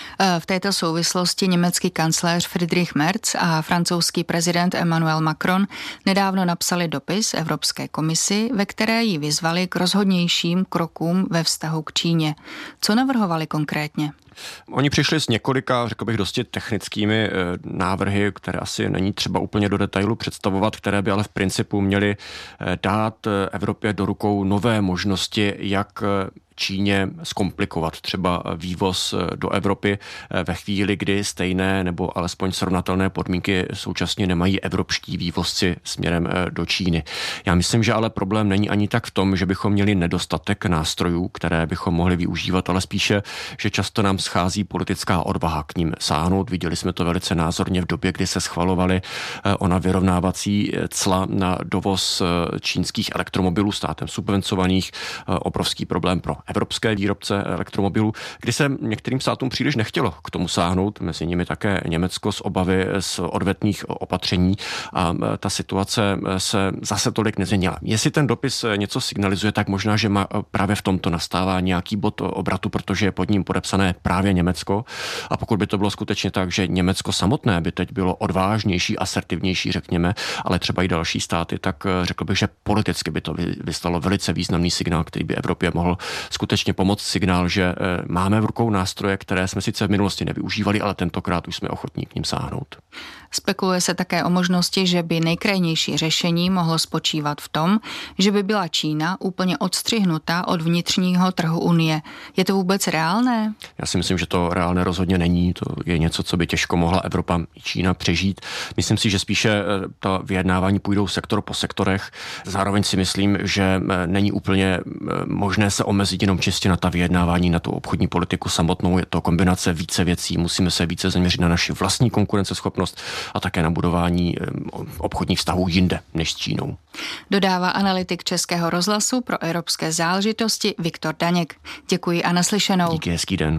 V této souvislosti německý kancléř Friedrich Merz a francouzský prezident Emmanuel Macron nedávno napsali dopis Evropské komisi, ve které ji vyzvali k rozhodnějším krokům ve vztahu k Číně. Co navrhovali konkrétně? Oni přišli s několika, řekl bych, dosti technickými návrhy, které asi není třeba úplně do detailu představovat, které by ale v principu měly dát Evropě do rukou nové možnosti, jak Číně zkomplikovat třeba vývoz do Evropy ve chvíli, kdy stejné nebo alespoň srovnatelné podmínky současně nemají evropští vývozci směrem do Číny. Já myslím, že ale problém není ani tak v tom, že bychom měli nedostatek nástrojů, které bychom mohli využívat, ale spíše, že často nám schází politická odvaha k ním sáhnout. Viděli jsme to velice názorně v době, kdy se schvalovaly ona vyrovnávací cla na dovoz čínských elektromobilů státem subvencovaných. Obrovský problém pro evropské výrobce elektromobilů, kdy se některým státům příliš nechtělo k tomu sáhnout, mezi nimi také Německo z obavy z odvetných opatření a ta situace se zase tolik nezměnila. Jestli ten dopis něco signalizuje, tak možná, že právě v tomto nastává nějaký bod obratu, protože je pod ním podepsané právě Německo a pokud by to bylo skutečně tak, že Německo samotné by teď bylo odvážnější, asertivnější, řekněme, ale třeba i další státy, tak řekl bych, že politicky by to vyslalo velice významný signál, který by Evropě mohl skutečně pomoct, signál, že máme v rukou nástroje, které jsme sice v minulosti nevyužívali, ale tentokrát už jsme ochotní k ním sáhnout. Spekuluje se také o možnosti, že by nejkrajnější řešení mohlo spočívat v tom, že by byla Čína úplně odstřihnuta od vnitřního trhu Unie. Je to vůbec reálné? Já si myslím, že to reálné rozhodně není. To je něco, co by těžko mohla Evropa i Čína přežít. Myslím si, že spíše ta vyjednávání půjdou sektor po sektorech. Zároveň si myslím, že není úplně možné se omezit jenom čistě na ta vyjednávání, na tu obchodní politiku samotnou. Je to kombinace více věcí. Musíme se více zaměřit na naši vlastní konkurenceschopnost a také na budování obchodních vztahů jinde než s Čínou. Dodává analytik Českého rozhlasu pro evropské záležitosti Viktor Daněk. Děkuji a naslyšenou. Díky, hezký den.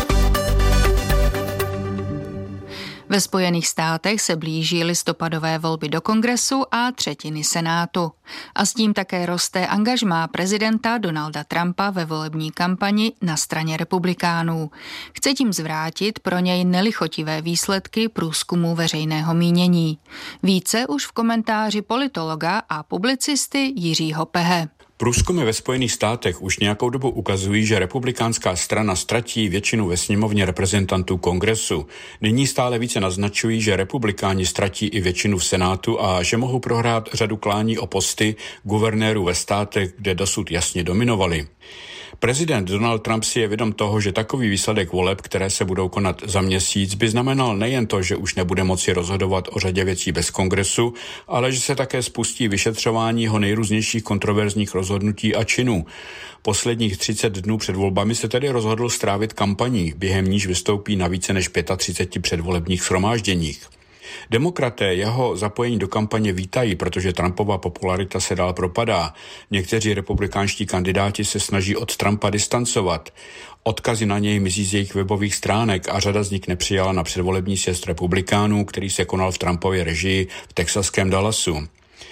Ve Spojených státech se blíží listopadové volby do Kongresu a třetiny Senátu. A s tím také roste angažmá prezidenta Donalda Trumpa ve volební kampani na straně republikánů. Chce tím zvrátit pro něj nelichotivé výsledky průzkumu veřejného mínění. Více už v komentáři politologa a publicisty Jiřího Pehe. Průzkumy ve Spojených státech už nějakou dobu ukazují, že republikánská strana ztratí většinu ve sněmovně reprezentantů Kongresu. Nyní stále více naznačují, že republikáni ztratí i většinu v Senátu a že mohou prohrát řadu klání o posty guvernérů ve státech, kde dosud jasně dominovali. Prezident Donald Trump si je vědom toho, že takový výsledek voleb, které se budou konat za měsíc, by znamenal nejen to, že už nebude moci rozhodovat o řadě věcí bez kongresu, ale že se také spustí vyšetřování jeho nejrůznějších kontroverzních rozhodnutí a činů. Posledních 30 dnů před volbami se tedy rozhodl strávit kampaní, během níž vystoupí na více než 35 předvolebních shromážděních. Demokraté jeho zapojení do kampaně vítají, protože Trumpova popularita se dál propadá. Někteří republikánští kandidáti se snaží od Trumpa distancovat. Odkazy na něj mizí z jejich webových stránek a řada z nich nepřijala na předvolební sjezd republikánů, který se konal v Trumpově režii v texaském Dallasu.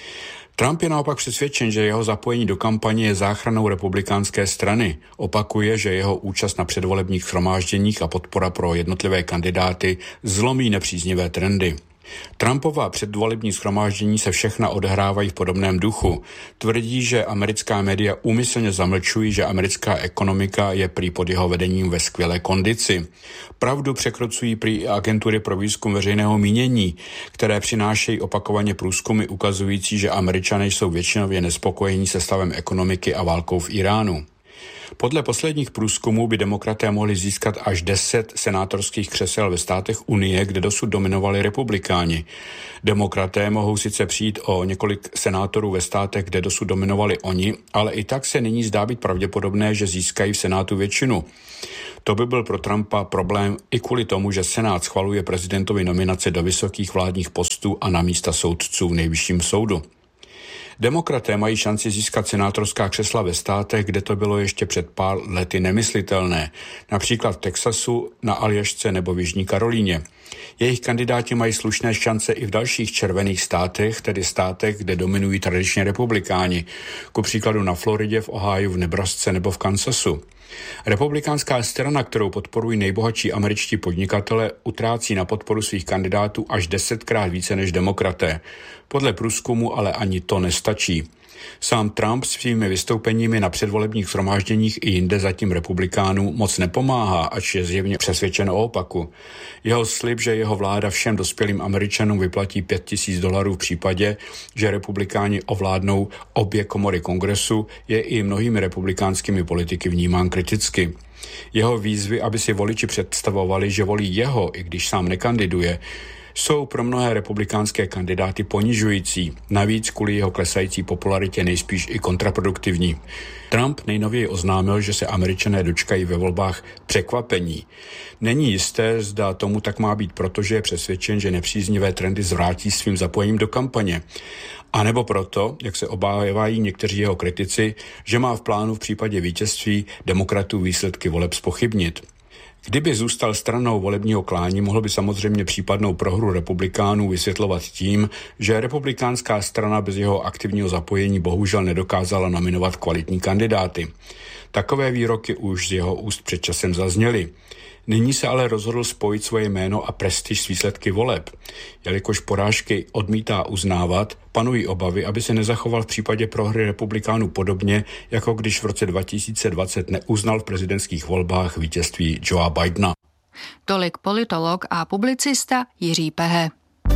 Trump je naopak přesvědčen, že jeho zapojení do kampaně je záchranou republikánské strany. Opakuje, že jeho účast na předvolebních shromážděních a podpora pro jednotlivé kandidáty zlomí nepříznivé trendy. Trumpova předvolební shromáždění se všechna odehrávají v podobném duchu. Tvrdí, že americká média úmyslně zamlčují, že americká ekonomika je prý pod jeho vedením ve skvělé kondici. Pravdu překrucují prý agentury pro výzkum veřejného mínění, které přinášejí opakovaně průzkumy ukazující, že Američané jsou většinově nespokojení se stavem ekonomiky a válkou v Iránu. Podle posledních průzkumů by demokraté mohli získat až 10 senátorských křesel ve státech Unie, kde dosud dominovali republikáni. Demokraté mohou sice přijít o několik senátorů ve státech, kde dosud dominovali oni, ale i tak se nyní zdá být pravděpodobné, že získají v Senátu většinu. To by byl pro Trumpa problém i kvůli tomu, že Senát schvaluje prezidentovi nominace do vysokých vládních postů a na místa soudců v nejvyšším soudu. Demokraté mají šanci získat senátorská křesla ve státech, kde to bylo ještě před pár lety nemyslitelné, například v Texasu, na Aljašce nebo v Jižní Karolíně. Jejich kandidáti mají slušné šance i v dalších červených státech, tedy státech, kde dominují tradičně republikáni, ku příkladu na Floridě, v Ohiu, v Nebrasce nebo v Kansasu. Republikánská strana, kterou podporují nejbohatší američtí podnikatele, utrácí na podporu svých kandidátů až 10krát více než demokraté. Podle průzkumu ale ani to nestačí. Sám Trump svými vystoupeními na předvolebních shromážděních i jinde zatím republikánů moc nepomáhá, ač je zjevně přesvědčen o opaku. Jeho slib, že jeho vláda všem dospělým Američanům vyplatí $5,000 v případě, že republikáni ovládnou obě komory kongresu, je i mnohými republikánskými politiky vnímán kriticky. Jeho výzvy, aby si voliči představovali, že volí jeho, i když sám nekandiduje, jsou pro mnohé republikánské kandidáty ponižující, navíc kvůli jeho klesající popularitě nejspíš i kontraproduktivní. Trump nejnověji oznámil, že se Američané dočkají ve volbách překvapení. Není jisté, zda tomu tak má být, protože je přesvědčen, že nepříznivé trendy zvrátí svým zapojením do kampaně. A nebo proto, jak se obávají někteří jeho kritici, že má v plánu v případě vítězství demokratů výsledky voleb zpochybnit. Kdyby zůstal stranou volebního klání, mohl by samozřejmě případnou prohru republikánů vysvětlovat tím, že republikánská strana bez jeho aktivního zapojení bohužel nedokázala nominovat kvalitní kandidáty. Takové výroky už z jeho úst před časem zazněly. Nyní se ale rozhodl spojit svoje jméno a prestiž s výsledky voleb. Jelikož porážky odmítá uznávat, panují obavy, aby se nezachoval v případě prohry republikánů podobně, jako když v roce 2020 neuznal v prezidentských volbách vítězství Joea Bidena. Tolik politolog a publicista Jiří Pehe.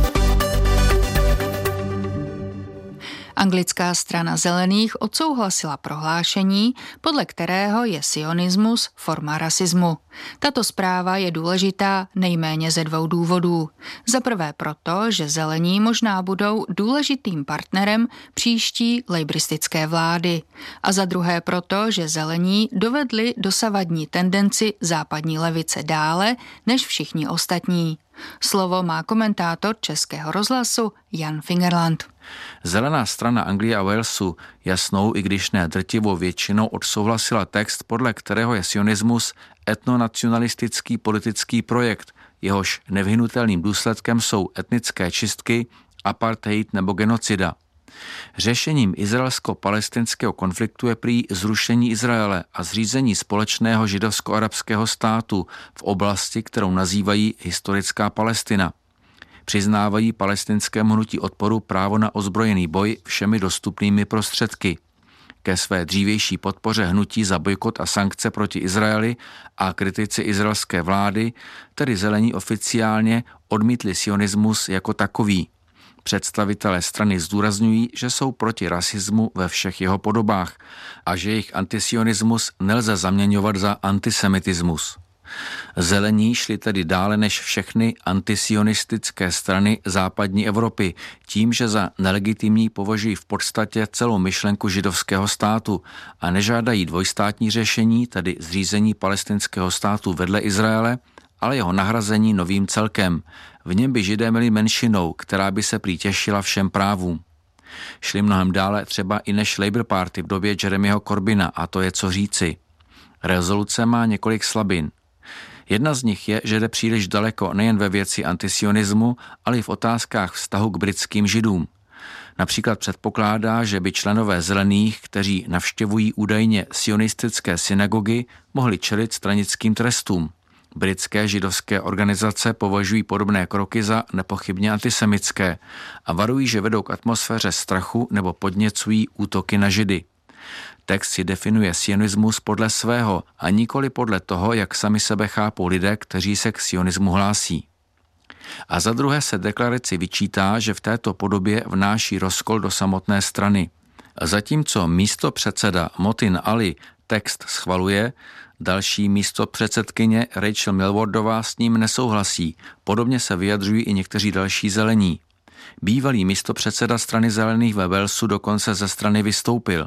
Anglická strana zelených odsouhlasila prohlášení, podle kterého je sionismus forma rasismu. Tato zpráva je důležitá nejméně ze 2 důvodů. Za prvé proto, že zelení možná budou důležitým partnerem příští lejbristické vlády. A za druhé proto, že zelení dovedli dosavadní tendenci západní levice dále než všichni ostatní. Slovo má komentátor Českého rozhlasu Jan Fingerland. Zelená strana Anglie a Walesu jasnou, i když ne drtivou většinou odsouhlasila text, podle kterého je sionismus etnonacionalistický politický projekt, jehož nevyhnutelným důsledkem jsou etnické čistky, apartheid nebo genocida. Řešením izraelsko-palestinského konfliktu je prý zrušení Izraele a zřízení společného židovsko-arabského státu v oblasti, kterou nazývají historická Palestina. Přiznávají palestinskému hnutí odporu právo na ozbrojený boj všemi dostupnými prostředky. Ke své dřívější podpoře hnutí za bojkot a sankce proti Izraeli a kritici izraelské vlády, tedy zelení oficiálně odmítli sionismus jako takový. Představitelé strany zdůrazňují, že jsou proti rasismu ve všech jeho podobách a že jejich antisionismus nelze zaměňovat za antisemitismus. Zelení šli tedy dále než všechny antisionistické strany západní Evropy tím, že za nelegitimní považují v podstatě celou myšlenku židovského státu a nežádají dvojstátní řešení, tedy zřízení palestinského státu vedle Izraele, ale jeho nahrazení novým celkem. V něm by Židé byli menšinou, která by se prý těšila všem právům. Šli mnohem dále třeba i než Labour Party v době Jeremyho Corbyna a to je co říci. Rezoluce má několik slabin. Jedna z nich je, že jde příliš daleko nejen ve věci antisionismu, ale i v otázkách vztahu k britským Židům. Například předpokládá, že by členové Zelených, kteří navštěvují údajně sionistické synagogy, mohli čelit stranickým trestům. Britské židovské organizace považují podobné kroky za nepochybně antisemické a varují, že vedou k atmosféře strachu nebo podněcují útoky na Židy. Text si definuje sionismus podle svého a nikoli podle toho, jak sami sebe chápou lidé, kteří se k sionismu hlásí. A za druhé se deklaraci vyčítá, že v této podobě vnáší rozkol do samotné strany. Zatímco místopředseda Motin Ali text schvaluje, další místopředsedkyně Rachel Millwardová s ním nesouhlasí. Podobně se vyjadřují i někteří další zelení. Bývalý místopředseda strany zelených ve Walesu dokonce ze strany vystoupil.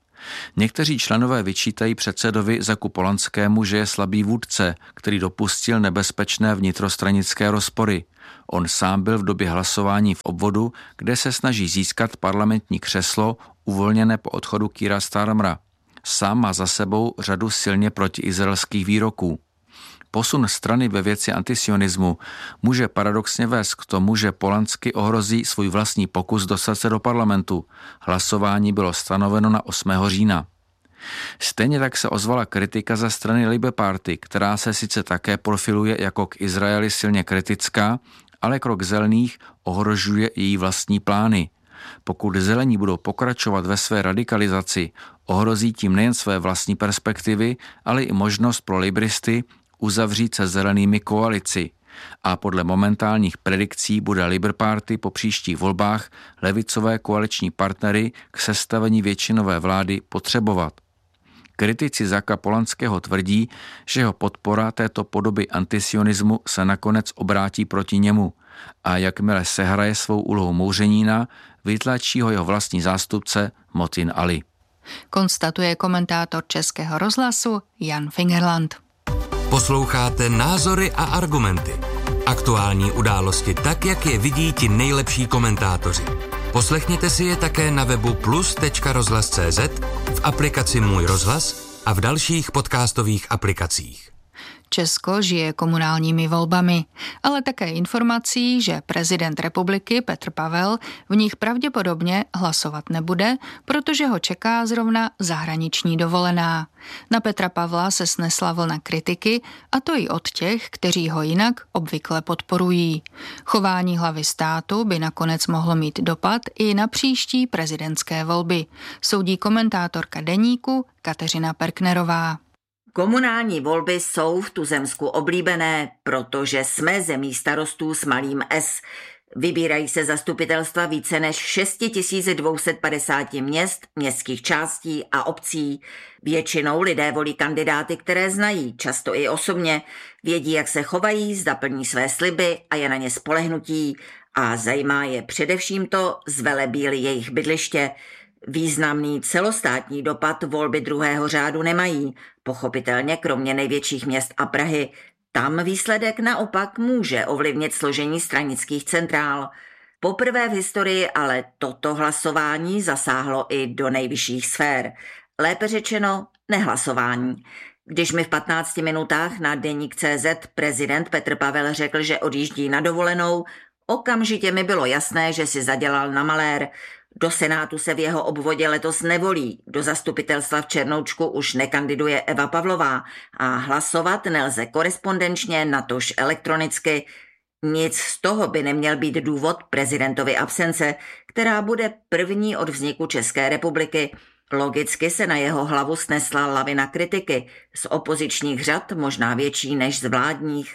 Někteří členové vyčítají předsedovi Zaku Polanskému, že je slabý vůdce, který dopustil nebezpečné vnitrostranické rozpory. On sám byl v době hlasování v obvodu, kde se snaží získat parlamentní křeslo uvolněné po odchodu Keira Starmera. Sám má za sebou řadu silně protiizraelských výroků. Posun strany ve věci antisionismu může paradoxně vést k tomu, že Polansky ohrozí svůj vlastní pokus dostat se do parlamentu. Hlasování bylo stanoveno na 8. října. Stejně tak se ozvala kritika ze strany Labour Party, která se sice také profiluje jako k Izraeli silně kritická, ale krok zelených ohrožuje její vlastní plány. Pokud zelení budou pokračovat ve své radikalizaci, ohrozí tím nejen své vlastní perspektivy, ale i možnost pro labouristy uzavřít se zelenými koalici. A podle momentálních predikcí bude Labour Party po příštích volbách levicové koaliční partnery k sestavení většinové vlády potřebovat. Kritici Zaka Polanského tvrdí, že jeho podpora této podoby antisionismu se nakonec obrátí proti němu a jakmile sehraje svou úlohu mouřenína, vytlačí ho jeho vlastní zástupce Motin Ali. Konstatuje komentátor Českého rozhlasu Jan Fingerland. Posloucháte Názory a argumenty. Aktuální události tak, jak je vidí ti nejlepší komentátoři. Poslechněte si je také na webu plus.rozhlas.cz, v aplikaci Můj rozhlas a v dalších podcastových aplikacích. Česko žije komunálními volbami, ale také informací, že prezident republiky Petr Pavel v nich pravděpodobně hlasovat nebude, protože ho čeká zrovna zahraniční dovolená. Na Petra Pavla se snesla vlna kritiky, a to i od těch, kteří ho jinak obvykle podporují. Chování hlavy státu by nakonec mohlo mít dopad i na příští prezidentské volby, soudí komentátorka Deníku Kateřina Perknerová. Komunální volby jsou v tuzemsku oblíbené, protože jsme zemí starostů s malým S. Vybírají se zastupitelstva více než 6250 měst, městských částí a obcí. Většinou lidé volí kandidáty, které znají, často i osobně, vědí, jak se chovají, zda plní své sliby a je na ně spolehnutí. A zajímá je především to, zvelebí-li jejich bydliště. Významný celostátní dopad volby druhého řádu nemají, pochopitelně kromě největších měst a Prahy. Tam výsledek naopak může ovlivnit složení stranických centrál. Poprvé v historii ale toto hlasování zasáhlo i do nejvyšších sfér. Lépe řečeno nehlasování. Když mi v 15 minutách na Deník.cz prezident Petr Pavel řekl, že odjíždí na dovolenou, okamžitě mi bylo jasné, že si zadělal na malér. Do Senátu se v jeho obvodě letos nevolí, do zastupitelstva v Černoučku už nekandiduje Eva Pavlová a hlasovat nelze korespondenčně, natož elektronicky. Nic z toho by neměl být důvod prezidentovy absence, která bude první od vzniku České republiky. Logicky se na jeho hlavu snesla lavina kritiky, z opozičních řad možná větší než z vládních.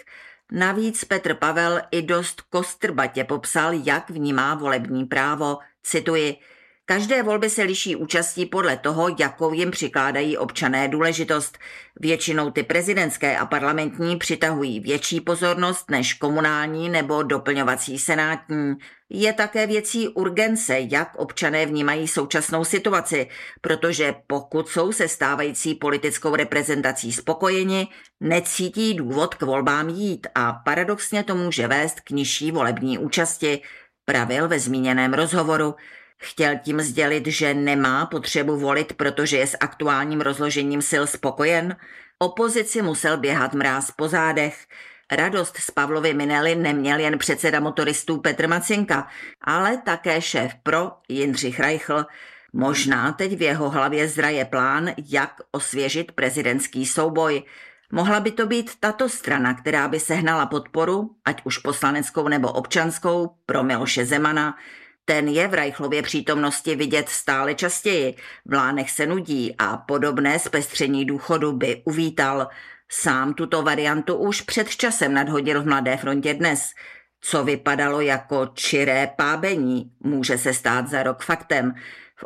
Navíc Petr Pavel i dost kostrbatě popsal, jak vnímá volební právo. Cituji: každé volby se liší účastí podle toho, jakou jim přikládají občané důležitost. Většinou ty prezidentské a parlamentní přitahují větší pozornost než komunální nebo doplňovací senátní. Je také věcí urgence, jak občané vnímají současnou situaci, protože pokud jsou se stávající politickou reprezentací spokojeni, necítí důvod k volbám jít a paradoxně to může vést k nižší volební účasti, pravil ve zmíněném rozhovoru. Chtěl tím sdělit, že nemá potřebu volit, protože je s aktuálním rozložením sil spokojen. Opozici musel běhat mráz po zádech. Radost z Pavlovy minely neměl jen předseda motoristů Petr Macinka, ale také šéf PRO Jindřich Reichl. Možná teď v jeho hlavě zraje plán, jak osvěžit prezidentský souboj. Mohla by to být tato strana, která by sehnala podporu, ať už poslaneckou nebo občanskou, pro Miloše Zemana. Ten je v Reichlově přítomnosti vidět stále častěji, v Lánech se nudí a podobné zpestření důchodu by uvítal. Sám tuto variantu už před časem nadhodil v Mladé frontě Dnes. Co vypadalo jako čiré pábení, může se stát za rok faktem. V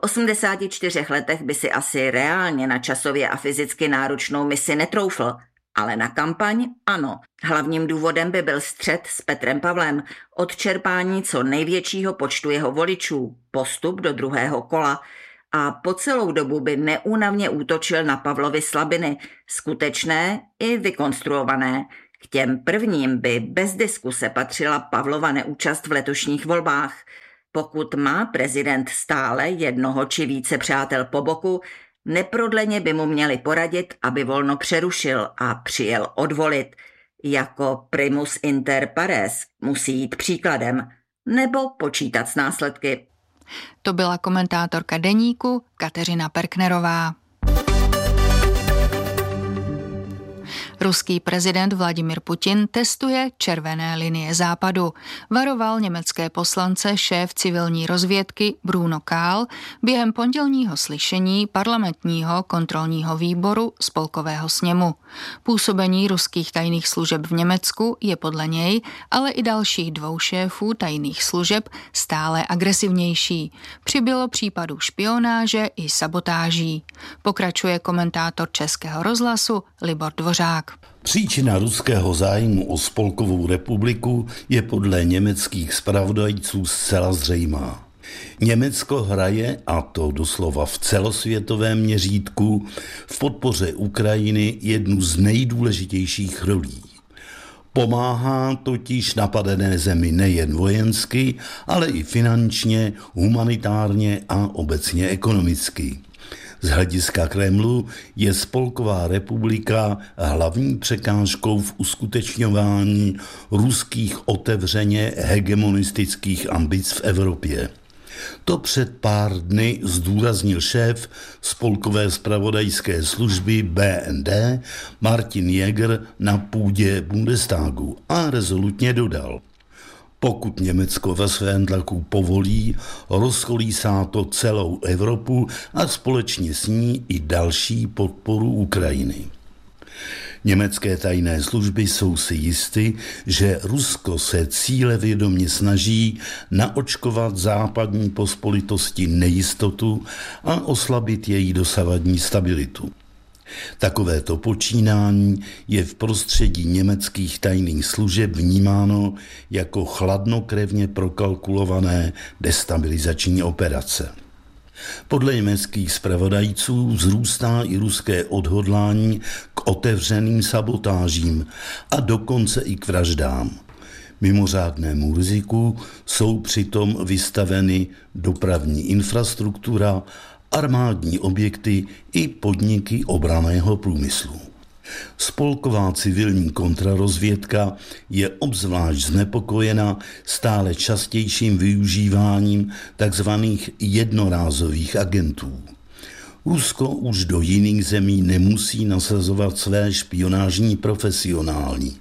84 letech by si asi reálně na časově a fyzicky náročnou misi netroufl, ale na kampaň ano. Hlavním důvodem by byl střet s Petrem Pavlem, odčerpání co největšího počtu jeho voličů, postup do druhého kola a po celou dobu by neúnavně útočil na Pavlovy slabiny, skutečné i vykonstruované. K těm prvním by bez diskuse patřila Pavlova neúčast v letošních volbách. Pokud má prezident stále jednoho či více přátel po boku, neprodleně by mu měli poradit, aby volno přerušil a přijel odvolit. Jako primus inter pares musí jít příkladem nebo počítat s následky. To byla komentátorka Deníku Kateřina Perknerová. Ruský prezident Vladimir Putin testuje červené linie západu. Varoval německé poslance šéf civilní rozvědky Bruno Kahl během pondělního slyšení parlamentního kontrolního výboru Spolkového sněmu. Působení ruských tajných služeb v Německu je podle něj, ale i dalších dvou šéfů tajných služeb stále agresivnější. Přibylo případů špionáže i sabotáží. Pokračuje komentátor Českého rozhlasu Libor Dvořák. Příčina ruského zájmu o Spolkovou republiku je podle německých zpravodajců zcela zřejmá. Německo hraje, a to doslova v celosvětovém měřítku, v podpoře Ukrajiny jednu z nejdůležitějších rolí. Pomáhá totiž napadené zemi nejen vojensky, ale i finančně, humanitárně a obecně ekonomicky. Z hlediska Kremlu je Spolková republika hlavní překážkou v uskutečňování ruských otevřeně hegemonistických ambic v Evropě. To před pár dny zdůraznil šéf Spolkové zpravodajské služby BND Martin Jäger na půdě Bundestagu a rezolutně dodal: pokud Německo ve svém tlaku povolí, rozkolísá to celou Evropu a společně s ní i další podporu Ukrajiny. Německé tajné služby jsou si jisty, že Rusko se cílevědomě snaží naočkovat západní pospolitosti nejistotu a oslabit její dosavadní stabilitu. Takovéto počínání je v prostředí německých tajných služeb vnímáno jako chladnokrevně prokalkulované destabilizační operace. Podle německých zpravodajců vzrůstá i ruské odhodlání k otevřeným sabotážím a dokonce i k vraždám. Mimořádnému riziku jsou přitom vystaveny dopravní infrastruktura, armádní objekty i podniky obranného průmyslu. Spolková civilní kontrarozvědka je obzvlášť znepokojena stále častějším využíváním tzv. Jednorázových agentů. Rusko už do jiných zemí nemusí nasazovat své špionážní profesionální.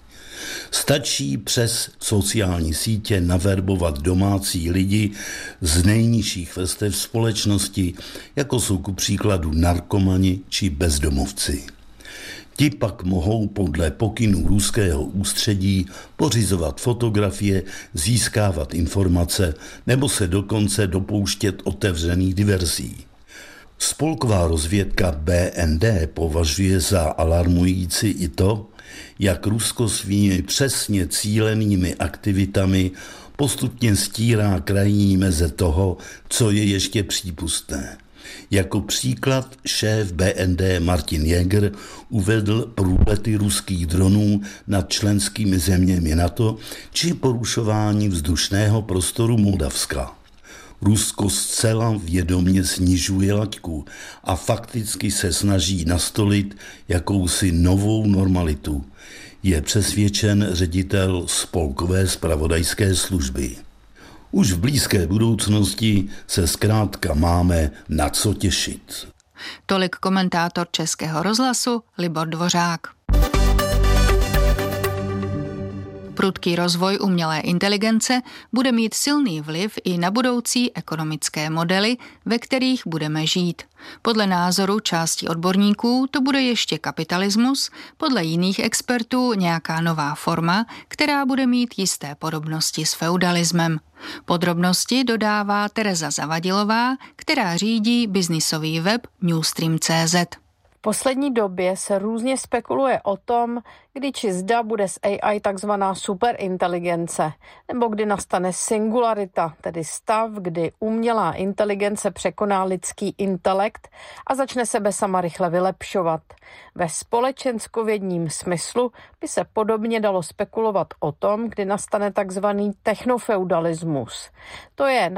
Stačí přes sociální sítě naverbovat domácí lidi z nejnižších vrstev společnosti, jako jsou ku příkladu narkomani či bezdomovci. Ti pak mohou podle pokynů ruského ústředí pořizovat fotografie, získávat informace nebo se dokonce dopouštět otevřených diverzí. Spolková rozvědka BND považuje za alarmující i to, jak Rusko svými přesně cílenými aktivitami postupně stírá krajní meze toho, co je ještě přípustné. Jako příklad šéf BND Martin Jäger uvedl průlety ruských dronů nad členskými zeměmi NATO či porušování vzdušného prostoru Moldavska. Rusko zcela vědomě snižuje laťku a fakticky se snaží nastolit jakousi novou normalitu, je přesvědčen ředitel Spolkové zpravodajské služby. Už v blízké budoucnosti se zkrátka máme na co těšit. Tolik komentátor Českého rozhlasu Libor Dvořák. Prudký rozvoj umělé inteligence bude mít silný vliv i na budoucí ekonomické modely, ve kterých budeme žít. Podle názoru části odborníků to bude ještě kapitalismus, podle jiných expertů nějaká nová forma, která bude mít jisté podobnosti s feudalismem. Podrobnosti dodává Tereza Zavadilová, která řídí biznisový web Newstream.cz. V poslední době se různě spekuluje o tom, kdy či zda bude z AI takzvaná superinteligence, nebo kdy nastane singularita, tedy stav, kdy umělá inteligence překoná lidský intelekt a začne sebe sama rychle vylepšovat. Ve společenskovědním smyslu by se podobně dalo spekulovat o tom, kdy nastane takzvaný technofeudalismus. To je